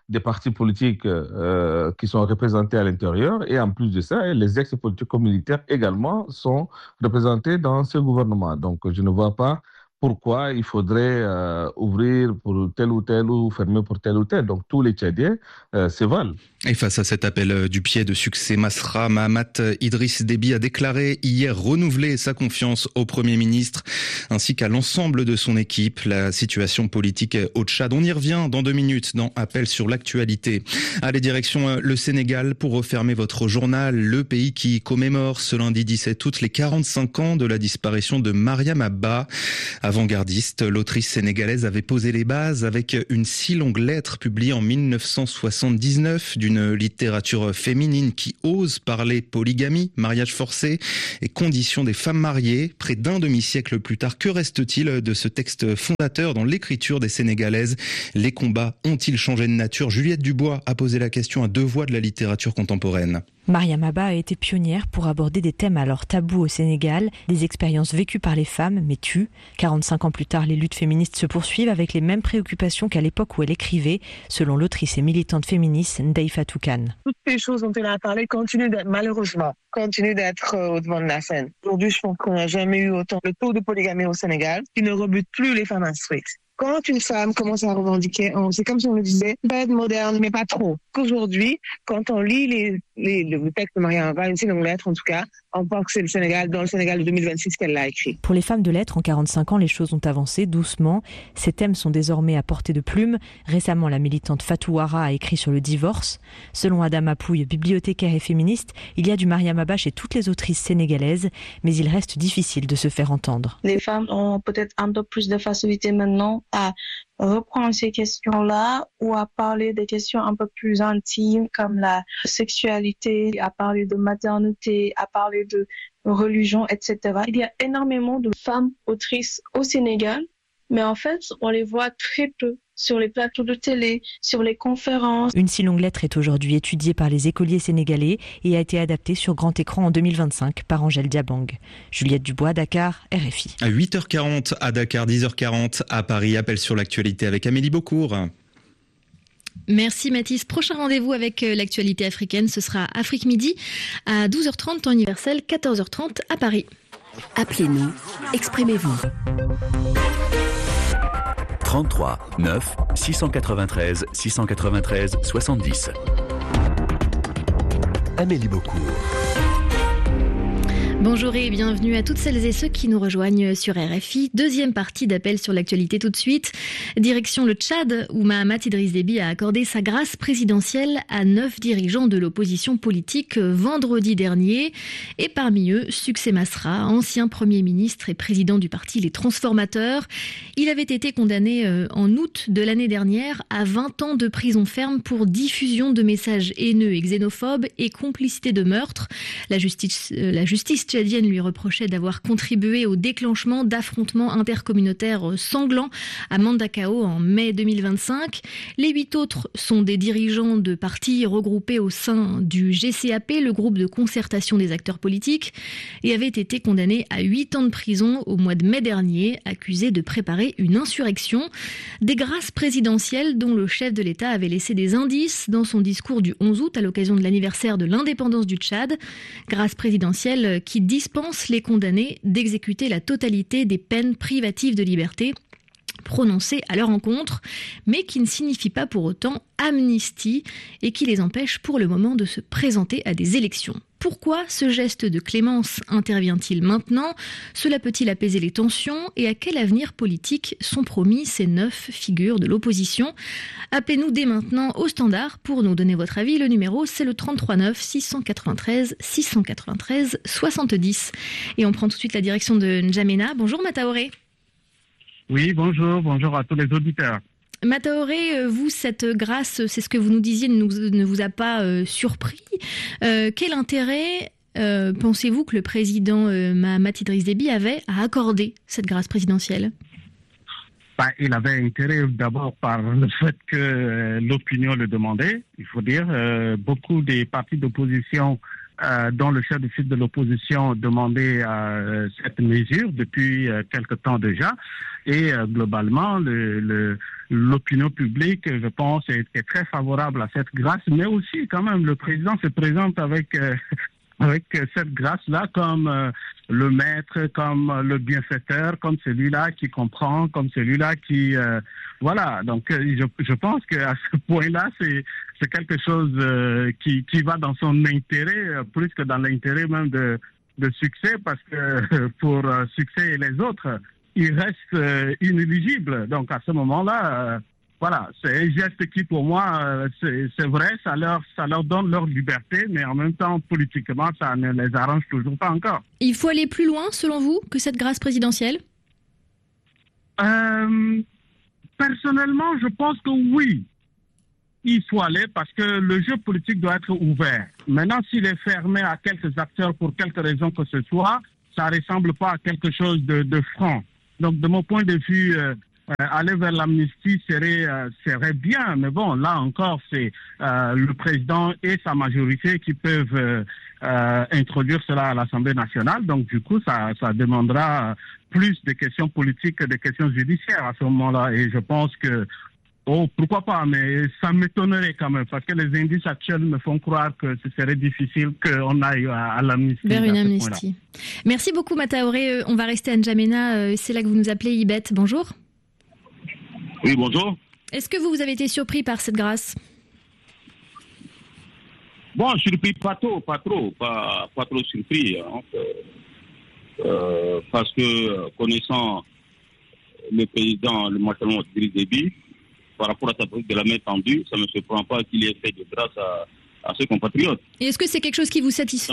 des partis politiques euh, qui sont représentés à l'intérieur. Et en plus de ça, les ex-politico-militaires également sont représentés dans ce gouvernement. Donc, je ne vois pas pourquoi il faudrait euh, ouvrir pour tel ou tel ou fermer pour tel ou tel. Donc tous les Tchadiens euh, se valent. Et face à cet appel du pied de succès Masra, Mahamat Idriss Déby a déclaré hier renouveler sa confiance au Premier ministre ainsi qu'à l'ensemble de son équipe. La situation politique au Tchad, on y revient dans deux minutes dans Appel sur l'actualité. Allez, direction le Sénégal pour refermer votre journal. Le pays qui commémore ce lundi dix-sept août les quarante-cinq ans de la disparition de Mariam Abba. Avant-gardiste, l'autrice sénégalaise avait posé les bases avec une si longue lettre publiée en mille neuf cent soixante-dix-neuf d'une littérature féminine qui ose parler polygamie, mariage forcé et conditions des femmes mariées. Près d'un demi-siècle plus tard, que reste-t-il de ce texte fondateur dans l'écriture des Sénégalaises? Les combats ont-ils changé de nature? Juliette Dubois a posé la question à deux voix de la littérature contemporaine. Mariam Abba a été pionnière pour aborder des thèmes alors tabous au Sénégal, des expériences vécues par les femmes mais tues. quarante-cinq ans plus tard, les luttes féministes se poursuivent avec les mêmes préoccupations qu'à l'époque où elle écrivait, selon l'autrice et militante féministe Ndeye Fatou Kane. Toutes ces choses dont elle a parlé continuent d'être, malheureusement, continuent d'être au devant de la scène. Aujourd'hui, je pense qu'on n'a jamais eu autant de taux de polygamie au Sénégal qui ne rebute plus les femmes instruites. Quand une femme commence à revendiquer, c'est comme si on le disait, bête, moderne, mais pas trop. Qu'aujourd'hui, quand on lit les, les, le texte de Mariam Abba, une si longue lettre en tout cas, on pense que c'est le Sénégal, dans le Sénégal de deux mille vingt-six qu'elle l'a écrit. Pour les femmes de lettres, en quarante-cinq ans, les choses ont avancé doucement. Ces thèmes sont désormais à portée de plume. Récemment, la militante Fatou Ouara a écrit sur le divorce. Selon Adama Pouille, bibliothécaire et féministe, il y a du Mariam Abba chez toutes les autrices sénégalaises, mais il reste difficile de se faire entendre. Les femmes ont peut-être un peu plus de facilité maintenant à reprendre ces questions-là ou à parler des questions un peu plus intimes comme la sexualité, à parler de maternité, à parler de religion, et cetera. Il y a énormément de femmes autrices au Sénégal, mais en fait, on les voit très peu sur les plateaux de télé, sur les conférences. Une si longue lettre est aujourd'hui étudiée par les écoliers sénégalais et a été adaptée sur grand écran en deux mille vingt-cinq par Angèle Diabang. Juliette Dubois, Dakar, R F I. À huit heures quarante à Dakar, dix heures quarante à Paris. Appel sur l'actualité avec Amélie Beaucourt. Merci Mathis. Prochain rendez-vous avec l'actualité africaine, ce sera Afrique Midi à douze heures trente temps universel, quatorze heures trente à Paris. Appelez-nous, exprimez-vous. trente-trois neuf six cent quatre-vingt-treize six cent quatre-vingt-treize soixante-dix. Amélie Beaucourt. Bonjour et bienvenue à toutes celles et ceux qui nous rejoignent sur R F I. Deuxième partie d'appel sur l'actualité tout de suite. Direction le Tchad où Mahamat Idriss Déby a accordé sa grâce présidentielle à neuf dirigeants de l'opposition politique vendredi dernier. Et parmi eux, Succès Masra, ancien Premier ministre et président du parti Les Transformateurs. Il avait été condamné en août de l'année dernière à vingt ans de prison ferme pour diffusion de messages haineux et xénophobes et complicité de meurtre. La justice, la justice tchadienne lui reprochait d'avoir contribué au déclenchement d'affrontements intercommunautaires sanglants à Mandakao en mai deux mille vingt-cinq. Les huit autres sont des dirigeants de partis regroupés au sein du G C A P, le groupe de concertation des acteurs politiques, et avaient été condamnés à huit ans de prison au mois de mai dernier, accusés de préparer une insurrection. Des grâces présidentielles dont le chef de l'État avait laissé des indices dans son discours du onze août à l'occasion de l'anniversaire de l'indépendance du Tchad. Grâces présidentielles qui dispense les condamnés d'exécuter la totalité des peines privatives de liberté prononcées à leur encontre, mais qui ne signifie pas pour autant amnistie et qui les empêche pour le moment de se présenter à des élections. Pourquoi ce geste de clémence intervient-il maintenant? Cela peut-il apaiser les tensions? Et à quel avenir politique sont promis ces neuf figures de l'opposition? Appelez-nous dès maintenant au standard pour nous donner votre avis. Le numéro, c'est le trente-trois neuf six cent quatre-vingt-treize six cent quatre-vingt-treize soixante-dix. Et on prend tout de suite la direction de N'Djamena. Bonjour Mataoré. Oui, bonjour, bonjour à tous les auditeurs. Mataoré, vous, cette grâce, c'est ce que vous nous disiez, ne, nous, ne vous a pas euh, surpris. Euh, quel intérêt euh, pensez-vous que le président euh, Mahamat Idriss Déby avait à accorder cette grâce présidentielle? Bah, il avait intérêt d'abord par le fait que euh, l'opinion le demandait. Il faut dire, euh, beaucoup des partis d'opposition euh, dont le chef de file de l'opposition demandait euh, cette mesure depuis euh, quelque temps déjà. Et euh, globalement, le, le, l'opinion publique, je pense, est, est très favorable à cette grâce. Mais aussi, quand même, le président se présente avec, euh, avec cette grâce-là comme euh, le maître, comme le bienfaiteur, comme celui-là qui comprend, comme celui-là qui... Euh, voilà, donc euh, je, je pense qu'à ce point-là, c'est, c'est quelque chose euh, qui, qui va dans son intérêt, euh, plus que dans l'intérêt même de, de succès, parce que euh, pour euh, succès et les autres, il reste euh, inéligible. Donc à ce moment-là, euh, voilà, c'est un geste qui pour moi, euh, c'est, c'est vrai, ça leur, ça leur donne leur liberté, mais en même temps, politiquement, ça ne les arrange toujours pas encore. Il faut aller plus loin, selon vous, que cette grâce présidentielle ? euh, Personnellement, je pense que oui, il faut aller parce que le jeu politique doit être ouvert. Maintenant, s'il est fermé à quelques acteurs pour quelque raison que ce soit, ça ne ressemble pas à quelque chose de, de franc. Donc, de mon point de vue, euh, euh, aller vers l'amnistie serait, euh, serait bien. Mais bon, là encore, c'est euh, le président et sa majorité qui peuvent euh, euh, introduire cela à l'Assemblée nationale. Donc, du coup, ça, ça demandera plus de questions politiques que de questions judiciaires à ce moment-là. Et je pense que oh, pourquoi pas, mais ça m'étonnerait quand même, parce que les indices actuels me font croire que ce serait difficile qu'on aille à, à l'amnistie. Vers une amnistie. Merci beaucoup, Mataoré. On va rester à N'Djamena. C'est là que vous nous appelez, Ibet. Bonjour. Oui, bonjour. Est-ce que vous, vous avez été surpris par cette grâce ? Bon, surpris, pas trop, pas trop, pas, pas trop surpris. Hein, euh, parce que, connaissant le président, le maréchal Idriss Déby, par rapport à sa politique de la main tendue, ça ne me surprend pas qu'il ait fait de grâce à, à ses compatriotes. Et est-ce que c'est quelque chose qui vous satisfait ?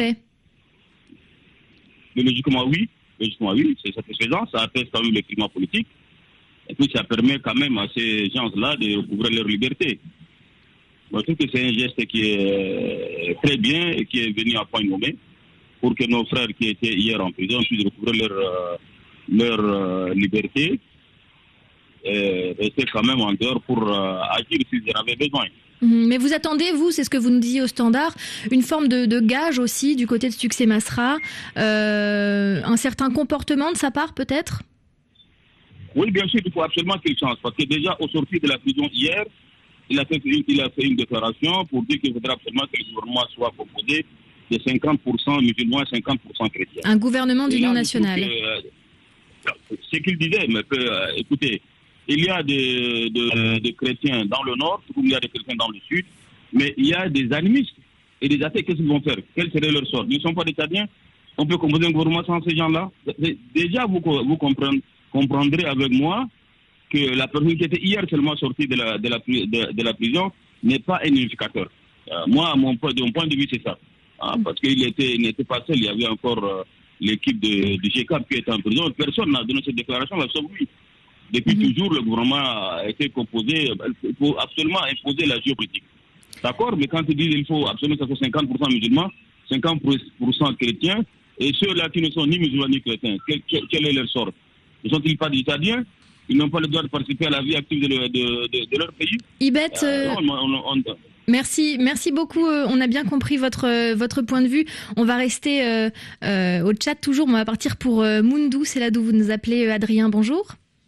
Mais logiquement, oui. Logiquement, oui. C'est satisfaisant. Ça apaise quand même le climat politique. Et puis, ça permet quand même à ces gens-là de recouvrer leur liberté. Moi, je trouve que c'est un geste qui est très bien et qui est venu à point nommé pour que nos frères qui étaient hier en prison puissent recouvrer leur, euh, leur euh, liberté. Et rester quand même en dehors pour euh, agir s'ils en avaient besoin. Mais vous attendez, vous, c'est ce que vous nous disiez au Standard, une forme de, de gage aussi du côté de Succès Masra, euh, un certain comportement de sa part peut-être ? Oui, bien sûr, il faut absolument qu'il change. Parce que déjà, au sortir de la prison hier, il a fait une, il a fait une déclaration pour dire qu'il faudrait absolument que le gouvernement soit composé de cinquante pour cent musulmans et cinquante pour cent chrétiens. Un gouvernement d'union nationale. Que, euh, ce qu'il disait, mais euh, écoutez, il y a des, des, des chrétiens dans le nord, comme il y a des chrétiens dans le sud, mais il y a des animistes et des athées. Qu'est-ce qu'ils vont faire ? Quel serait leur sort ? Ils ne sont pas des Tchadiens. On peut composer un gouvernement sans ces gens-là. Déjà, vous, vous comprendrez, comprendrez avec moi que la personne qui était hier seulement sortie de la, de la, de, de la prison n'est pas un unificateur. Euh, moi, mon, de mon point de vue, c'est ça. Hein, parce qu'il était, il n'était pas seul. Il y avait encore euh, l'équipe de, de G C A P qui était en prison. Personne n'a donné cette déclaration-là, sauf lui. Depuis mmh. toujours, le gouvernement a été composé, il faut absolument imposer la géopolitique. D'accord, mais quand ils disent qu'il faut absolument que ce soit cinquante pour cent musulmans, cinquante pour cent chrétiens, et ceux-là qui ne sont ni musulmans ni chrétiens, quel, quel, quel est leur sort ? Ne sont-ils pas des Italiens ? Ils n'ont pas le droit de participer à la vie active de, le, de, de, de leur pays ? Ibet, euh, non, on, on, on, Merci, merci beaucoup. On a bien compris votre votre point de vue. On va rester euh, euh, au chat toujours. On va partir pour euh, Moundou. C'est là d'où vous nous appelez, Adrien. Bonjour.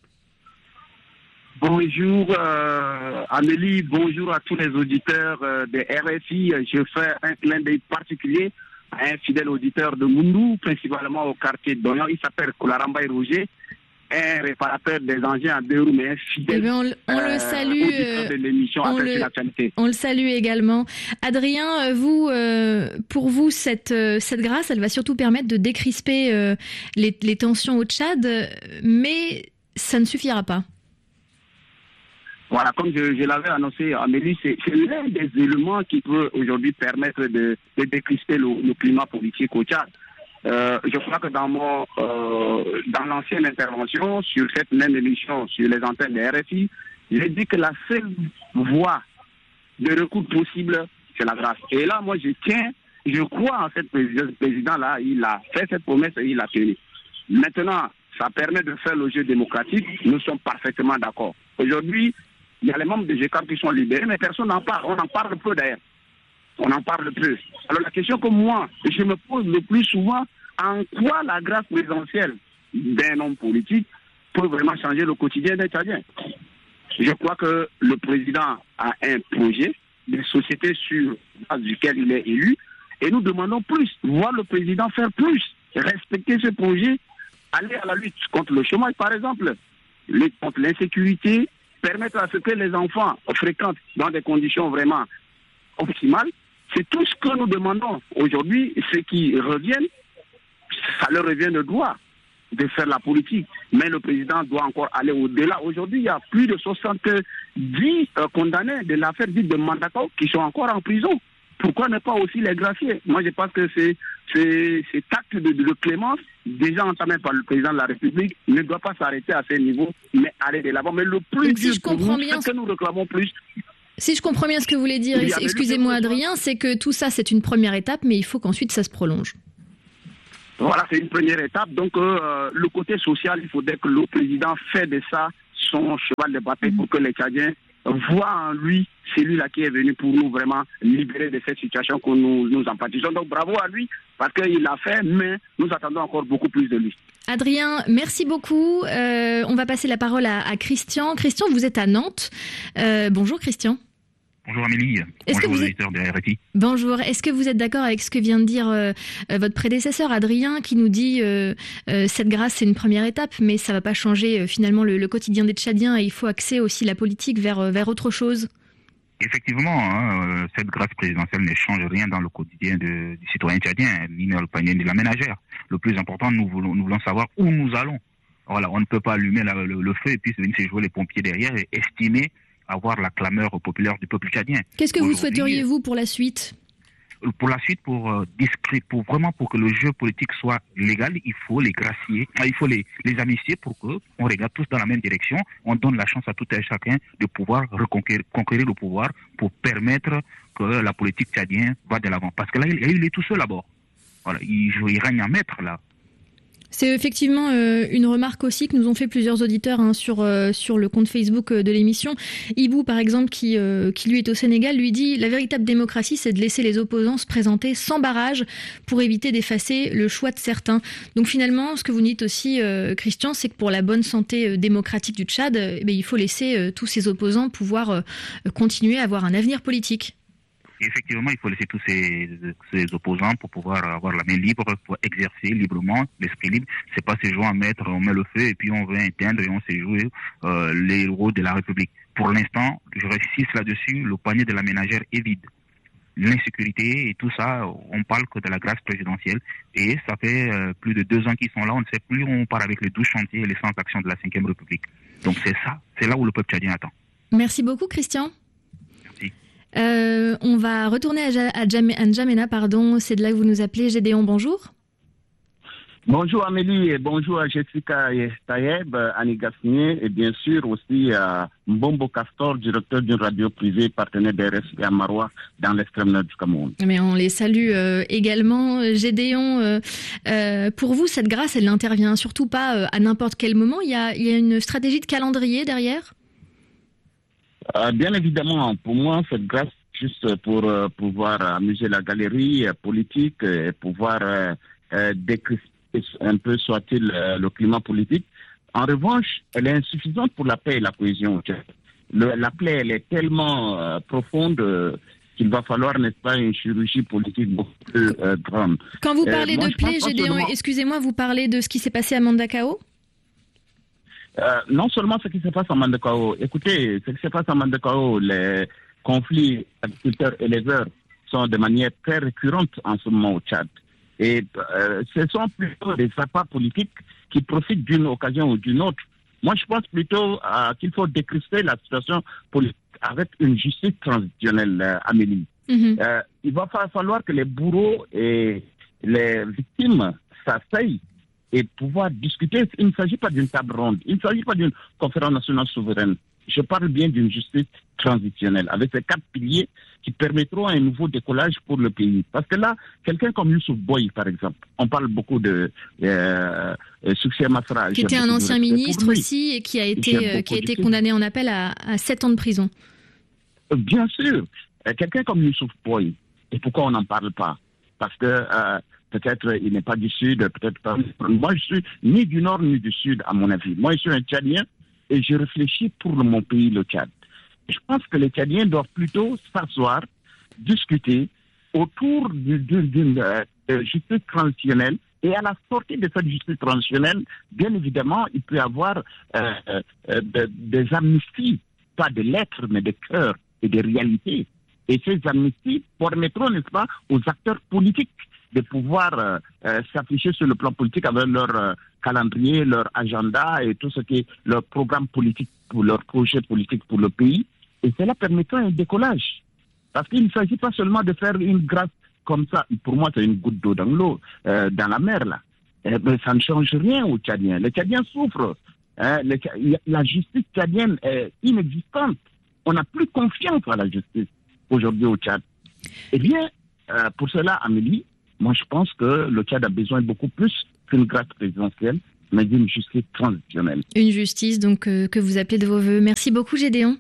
Bonjour euh, Amélie, bonjour à tous les auditeurs euh, de R F I. Je fais un clin d'œil particulier à un fidèle auditeur de Moundou, principalement au quartier d'Oyon. Il s'appelle Kolarambay Roger, un réparateur des engins à deux roues, mais un fidèle eh bien, on, on euh, le salue, auditeur de l'émission on, le, on le salue également. Adrien, vous, euh, pour vous, cette, cette grâce, elle va surtout permettre de décrisper euh, les, les tensions au Tchad, mais ça ne suffira pas. Voilà, comme je, je l'avais annoncé, Amélie, c'est, c'est l'un des éléments qui peut aujourd'hui permettre de, de décrisper le, le climat politique au Tchad. Euh, je crois que dans mon euh, dans l'ancienne intervention sur cette même émission sur les antennes de R F I, j'ai dit que la seule voie de recours possible, c'est la grâce. Et là, moi, je tiens, je crois en cette président-là, il a fait cette promesse et il l'a tenue. Maintenant, ça permet de faire le jeu démocratique, nous sommes parfaitement d'accord. Aujourd'hui, il y a les membres de G C A P qui sont libérés, mais personne n'en parle. On en parle peu d'ailleurs. On n'en parle peu. Alors la question que moi, je me pose le plus souvent, en quoi la grâce présidentielle d'un homme politique peut vraiment changer le quotidien des Tchadiens? Je crois que le président a un projet de société sur base duquel il est élu, et nous demandons plus, voir le président faire plus, respecter ce projet, aller à la lutte contre le chômage par exemple, lutte contre l'insécurité, permettre à ce que les enfants fréquentent dans des conditions vraiment optimales. C'est tout ce que nous demandons aujourd'hui. Ceux qui reviennent, ça leur revient de droit de faire la politique. Mais le président doit encore aller au-delà. Aujourd'hui, il y a plus de soixante-dix euh, condamnés de l'affaire dite de Mandakao qui sont encore en prison. Pourquoi ne pas aussi les gracier? Moi, je pense que c'est, c'est, cet acte de, de clémence, déjà entamé par le président de la République, ne doit pas s'arrêter à ce niveau, mais aller de l'avant. Mais le plus Donc, dur si je pour comprends nous, bien, c'est que nous réclamons plus. Si je comprends bien ce que vous voulez dire, excusez-moi Adrien, c'est que tout ça c'est une première étape, mais il faut qu'ensuite ça se prolonge. Voilà, c'est une première étape. Donc, euh, le côté social, il faudrait que le président fait de ça son cheval de bataille pour que les Tchadiens voient en lui celui-là qui est venu pour nous vraiment libérer de cette situation que nous, nous empathisons. Donc, bravo à lui, parce qu'il l'a fait, mais nous attendons encore beaucoup plus de lui. Adrien, merci beaucoup. Euh, on va passer la parole à, à Christian. Christian, vous êtes à Nantes. Euh, bonjour Christian. Bonjour Amélie, Est-ce bonjour que vous aux êtes... auditeurs de R F I. Bonjour, est-ce que vous êtes d'accord avec ce que vient de dire euh, euh, votre prédécesseur Adrien qui nous dit euh, euh, cette grâce c'est une première étape mais ça ne va pas changer euh, finalement le, le quotidien des Tchadiens et il faut axer aussi la politique vers, euh, vers autre chose? Effectivement, hein, euh, cette grâce présidentielle ne change rien dans le quotidien de, du citoyen tchadien, ni dans le panier de la ménagère. Le plus important, nous voulons, nous voulons savoir où nous allons. Voilà, on ne peut pas allumer la, le, le feu et puis venir se jouer les pompiers derrière et estimer avoir la clameur populaire du peuple tchadien. Qu'est-ce que vous souhaiteriez, vous, pour la suite? Pour la suite, pour euh, discret, pour vraiment pour que le jeu politique soit légal, il faut les gracier, il faut les, les amnistier pour que on regarde tous dans la même direction. On donne la chance à tout et à chacun de pouvoir reconquérir conquérir le pouvoir pour permettre que la politique tchadienne va de l'avant. Parce que là, il, il est tout seul d'abord. Voilà, il, il règne à maître là. C'est effectivement euh, une remarque aussi que nous ont fait plusieurs auditeurs hein, sur euh, sur le compte Facebook euh, de l'émission. Ibou, par exemple, qui euh, qui lui est au Sénégal, lui dit la véritable démocratie, c'est de laisser les opposants se présenter sans barrage pour éviter d'effacer le choix de certains. Donc finalement, ce que vous dites aussi, euh, Christian, c'est que pour la bonne santé euh, démocratique du Tchad, euh, eh bien, il faut laisser euh, tous ces opposants pouvoir euh, continuer à avoir un avenir politique. Effectivement, il faut laisser tous ces, ces opposants pour pouvoir avoir la main libre, pour exercer librement l'esprit libre. C'est pas se jouer à mettre, on met le feu et puis on veut éteindre et on se joue euh, les héros de la République. Pour l'instant, je réussisse là-dessus, le panier de la ménagère est vide. L'insécurité et tout ça, on parle que de la grâce présidentielle et ça fait euh, plus de deux ans qu'ils sont là, on ne sait plus où on part avec les douze chantiers et les cent actions de la cinquième République. Donc c'est ça, c'est là où le peuple tchadien attend. Merci beaucoup, Christian. Euh, on va retourner à, ja- à, Jam- à N'Djamena, pardon. C'est de là que vous nous appelez. Gédéon, bonjour. Bonjour Amélie et bonjour à Jessica Tayeb, Annie Gasnier et bien sûr aussi à Mbombo Castor, directeur d'une radio privée partenaire d'R F I à Maroua dans l'extrême nord du Cameroun. Mais on les salue euh, également. Gédéon, euh, euh, pour vous, cette grâce, elle n'intervient surtout pas euh, à n'importe quel moment. Il y a, il y a une stratégie de calendrier derrière ? Euh, bien évidemment, pour moi, cette grâce, juste pour euh, pouvoir amuser la galerie euh, politique et pouvoir euh, euh, décrisper un peu, soit-il, euh, le climat politique. En revanche, elle est insuffisante pour la paix et la cohésion. Le, la plaie, elle est tellement euh, profonde euh, qu'il va falloir, n'est-ce pas, une chirurgie politique beaucoup plus euh, grande. Quand vous parlez euh, moi, de plaie, Gédéon, seulement... excusez-moi, vous parlez de ce qui s'est passé à Mandakao ? Euh, non seulement ce qui se passe à Mandakao. Écoutez, ce qui se passe à Mandakao, les conflits agriculteurs-éleveurs sont de manière très récurrente en ce moment au Tchad. Et euh, ce sont plutôt des appâts politiques qui profitent d'une occasion ou d'une autre. Moi, je pense plutôt euh, qu'il faut décrisper la situation politique avec une justice transitionnelle, euh, Amélie. Mm-hmm. Euh, il va falloir que les bourreaux et les victimes s'asseyent et pouvoir discuter. Il ne s'agit pas d'une table ronde, il ne s'agit pas d'une conférence nationale souveraine. Je parle bien d'une justice transitionnelle, avec ces quatre piliers qui permettront un nouveau décollage pour le pays. Parce que là, quelqu'un comme Youssouf Boy, par exemple, on parle beaucoup de euh, Succès Masra. Qui était un ancien ministre aussi et qui a été, euh, qui a été condamné en appel à, à sept ans de prison. Bien sûr. Quelqu'un comme Youssouf Boy, Et pourquoi on n'en parle pas? Parce que euh, peut-être il n'est pas du Sud, peut-être pas. Moi, je suis ni du Nord ni du Sud, à mon avis. Moi, je suis un Tchadien et je réfléchis pour mon pays, le Tchad. Je pense que les Tchadiens doivent plutôt s'asseoir, discuter autour d'une euh, justice transitionnelle. Et à la sortie de cette justice transitionnelle, bien évidemment, il peut y avoir euh, euh, de, des amnisties, pas de lettres, mais de cœurs et de réalités. Et ces amnisties permettront, n'est-ce pas, aux acteurs politiques de pouvoir euh, euh, s'afficher sur le plan politique avec leur euh, calendrier, leur agenda et tout ce qui est leur programme politique, pour leur projet politique pour le pays. Et cela permettra un décollage. Parce qu'il ne s'agit pas seulement de faire une grâce comme ça. Pour moi, c'est une goutte d'eau dans l'eau, euh, dans la mer, là. Eh bien, ça ne change rien aux Tchadiens. Les Tchadiens souffrent. Hein. Les, la justice tchadienne est inexistante. On n'a plus confiance à la justice aujourd'hui au Tchad. Eh bien, euh, pour cela, Amélie, moi, je pense que le Tchad a besoin beaucoup plus qu'une grâce présidentielle, mais d'une justice transitionnelle. Une justice, donc, euh, que vous appelez de vos voeux. Merci beaucoup, Gédéon.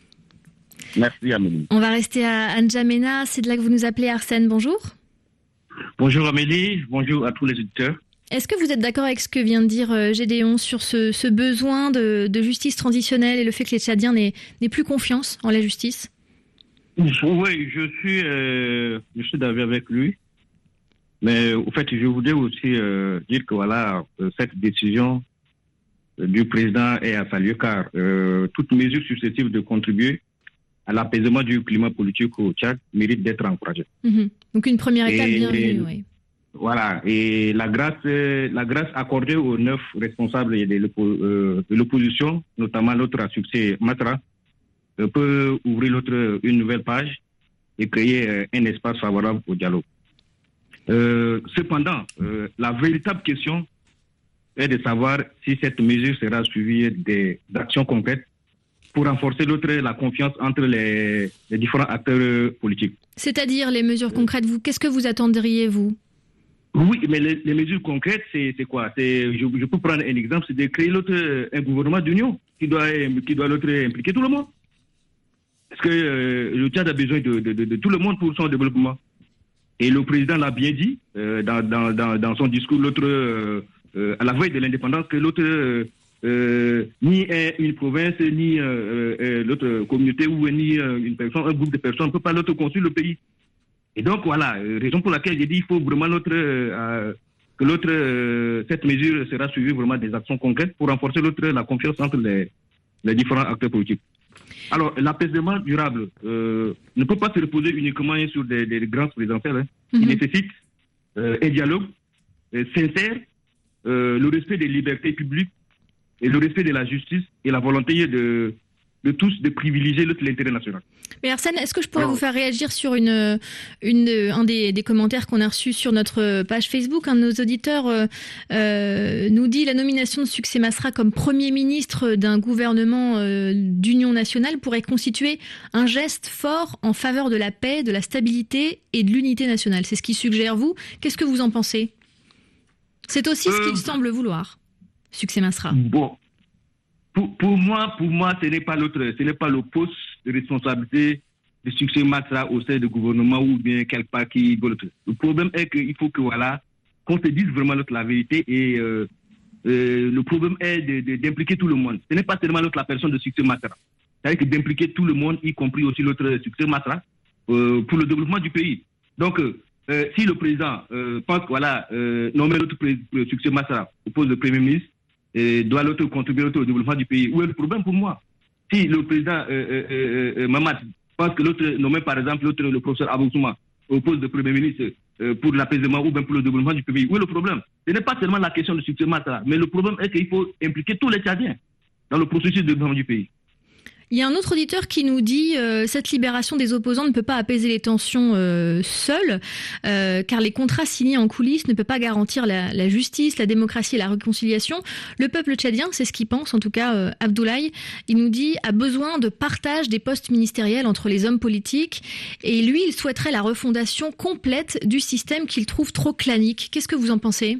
Merci, Amélie. On va rester à N'Djamena. C'est de là que vous nous appelez, Arsène. Bonjour. Bonjour, Amélie. Bonjour à tous les auditeurs. Est-ce que vous êtes d'accord avec ce que vient de dire euh, Gédéon sur ce, ce besoin de, de justice transitionnelle et le fait que les Tchadiens n'aient, n'aient plus confiance en la justice? Oui, je suis, euh, je suis d'accord avec lui. Mais au fait, je voudrais aussi euh, dire que voilà, euh, cette décision euh, du président est à saluer car euh, toute mesure susceptible de contribuer à l'apaisement du climat politique au Tchad mérite d'être encouragée. Mmh. Donc une première étape et, bienvenue, oui. Voilà, et la grâce, la grâce accordée aux neuf responsables de l'opposition, notamment l'autre à succès Matra, peut ouvrir l'autre une nouvelle page et créer un espace favorable au dialogue. Euh, cependant, euh, la véritable question est de savoir si cette mesure sera suivie des actions concrètes pour renforcer l'autre la confiance entre les, les différents acteurs politiques. C'est-à-dire les mesures concrètes, vous, qu'est-ce que vous attendriez, vous? Oui, mais les, les mesures concrètes, c'est, c'est quoi? C'est, je, je peux prendre un exemple, c'est de créer l'autre un gouvernement d'union qui doit, qui doit l'autre impliquer tout le monde. Parce que euh, le Tchad a besoin de, de, de, de tout le monde pour son développement. Et le président l'a bien dit euh, dans, dans, dans, dans son discours l'autre, euh, euh, à la veille de l'indépendance, que l'autre, euh, euh, ni une province, ni euh, euh, l'autre communauté, ou ni euh, une personne, un groupe de personnes ne peut pas l'autre construire le pays. Et donc voilà, euh, raison pour laquelle j'ai dit qu'il faut vraiment l'autre, euh, que l'autre, euh, cette mesure sera suivie vraiment des actions concrètes pour renforcer l'autre, la confiance entre les, les différents acteurs politiques. Alors, l'apaisement durable euh, ne peut pas se reposer uniquement sur des, des grâces présidentielles. Hein. Mm-hmm. Il nécessite euh, un dialogue euh, sincère, euh, le respect des libertés publiques et le respect de la justice et la volonté de, de tous de privilégier l'intérêt national. Mais Arsène, est-ce que je pourrais Alors, vous faire réagir sur une, une, un des, des commentaires qu'on a reçus sur notre page Facebook? Un de nos auditeurs euh, euh, nous dit « La nomination de Succès Masra comme Premier ministre d'un gouvernement euh, d'union nationale pourrait constituer un geste fort en faveur de la paix, de la stabilité et de l'unité nationale. » C'est ce qu'il suggère, vous. Qu'est-ce que vous en pensez? C'est aussi euh, ce qu'il semble vouloir, Succès Masra. Bon. Pour, pour moi, pour moi, ce n'est pas l'autre, ce n'est pas le poste de responsabilité de Succès Masra au sein du gouvernement ou bien quelque part qui veut l'autre. Le problème est qu'il faut que voilà, qu'on se dise vraiment l'autre la vérité et euh, euh, le problème est de, de, d'impliquer tout le monde. Ce n'est pas seulement l'autre la personne de Succès Masra. C'est-à-dire que d'impliquer tout le monde, y compris aussi l'autre Succès Masra, euh, pour le développement du pays. Donc, euh, si le président euh, pense que voilà, euh, nommer l'autre Succès Masra au poste de Premier ministre, et doit l'autre contribuer au développement du pays. Où est le problème pour moi? Si le président euh, euh, euh, Mamad pense que l'autre nommé par exemple l'autre, le professeur Abousouma au poste de Premier ministre euh, pour l'apaisement ou bien pour le développement du pays, où est le problème? Ce n'est pas seulement la question de Succès Masra, mais le problème est qu'il faut impliquer tous les Tchadiens dans le processus de développement du pays. Il y a un autre auditeur qui nous dit euh, cette libération des opposants ne peut pas apaiser les tensions euh, seule, euh, car les contrats signés en coulisses ne peuvent pas garantir la, la justice, la démocratie et la réconciliation. Le peuple tchadien, c'est ce qu'il pense, en tout cas euh, Abdoulaye, il nous dit a besoin de partage des postes ministériels entre les hommes politiques et lui, il souhaiterait la refondation complète du système qu'il trouve trop clanique. Qu'est-ce que vous en pensez?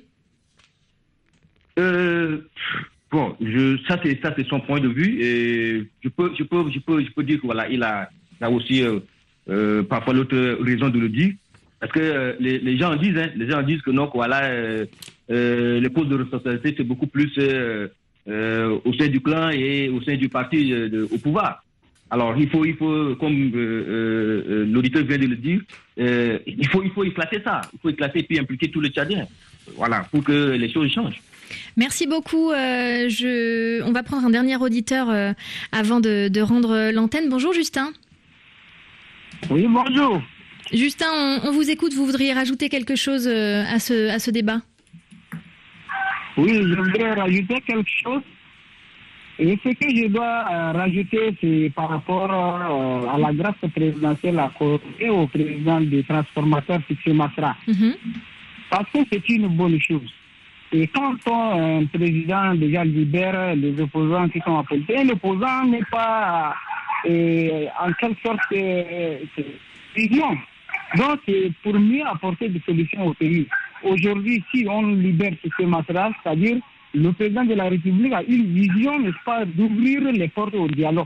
Euh... Bon, je, ça c'est ça c'est son point de vue et je peux je peux je peux je peux dire que voilà il a, il a aussi euh, euh, parfois l'autre raison de le dire. Parce que euh, les, les gens disent, hein, les gens disent que non, voilà, euh, euh, les postes de responsabilité, c'est beaucoup plus euh, euh, au sein du clan et au sein du parti euh, de, au pouvoir. Alors, il faut, il faut comme euh, euh, l'auditeur vient de le dire, euh, il faut, il faut éclater ça. Il faut éclater et puis impliquer tous les Tchadiens. Voilà, pour que les choses changent. Merci beaucoup. Euh, je... On va prendre un dernier auditeur euh, avant de, de rendre l'antenne. Bonjour, Justin. Oui, bonjour. Justin, on, on vous écoute. Vous voudriez rajouter quelque chose euh, à ce, à ce débat? Oui, je voudrais rajouter quelque chose. Et ce que je dois euh, rajouter, c'est par rapport euh, à la grâce présidentielle accordée au président des transformateurs, Fixé Masra. Mm-hmm. Parce que c'est une bonne chose. Et quand on, un président déjà libère les opposants qui sont appelés, l'opposant n'est pas euh, en quelque sorte euh, vision. Donc c'est pour mieux apporter des solutions au pays. Aujourd'hui, si on libère Fixé Masra, c'est-à-dire le président de la République a une vision, n'est-ce pas, d'ouvrir les portes au dialogue.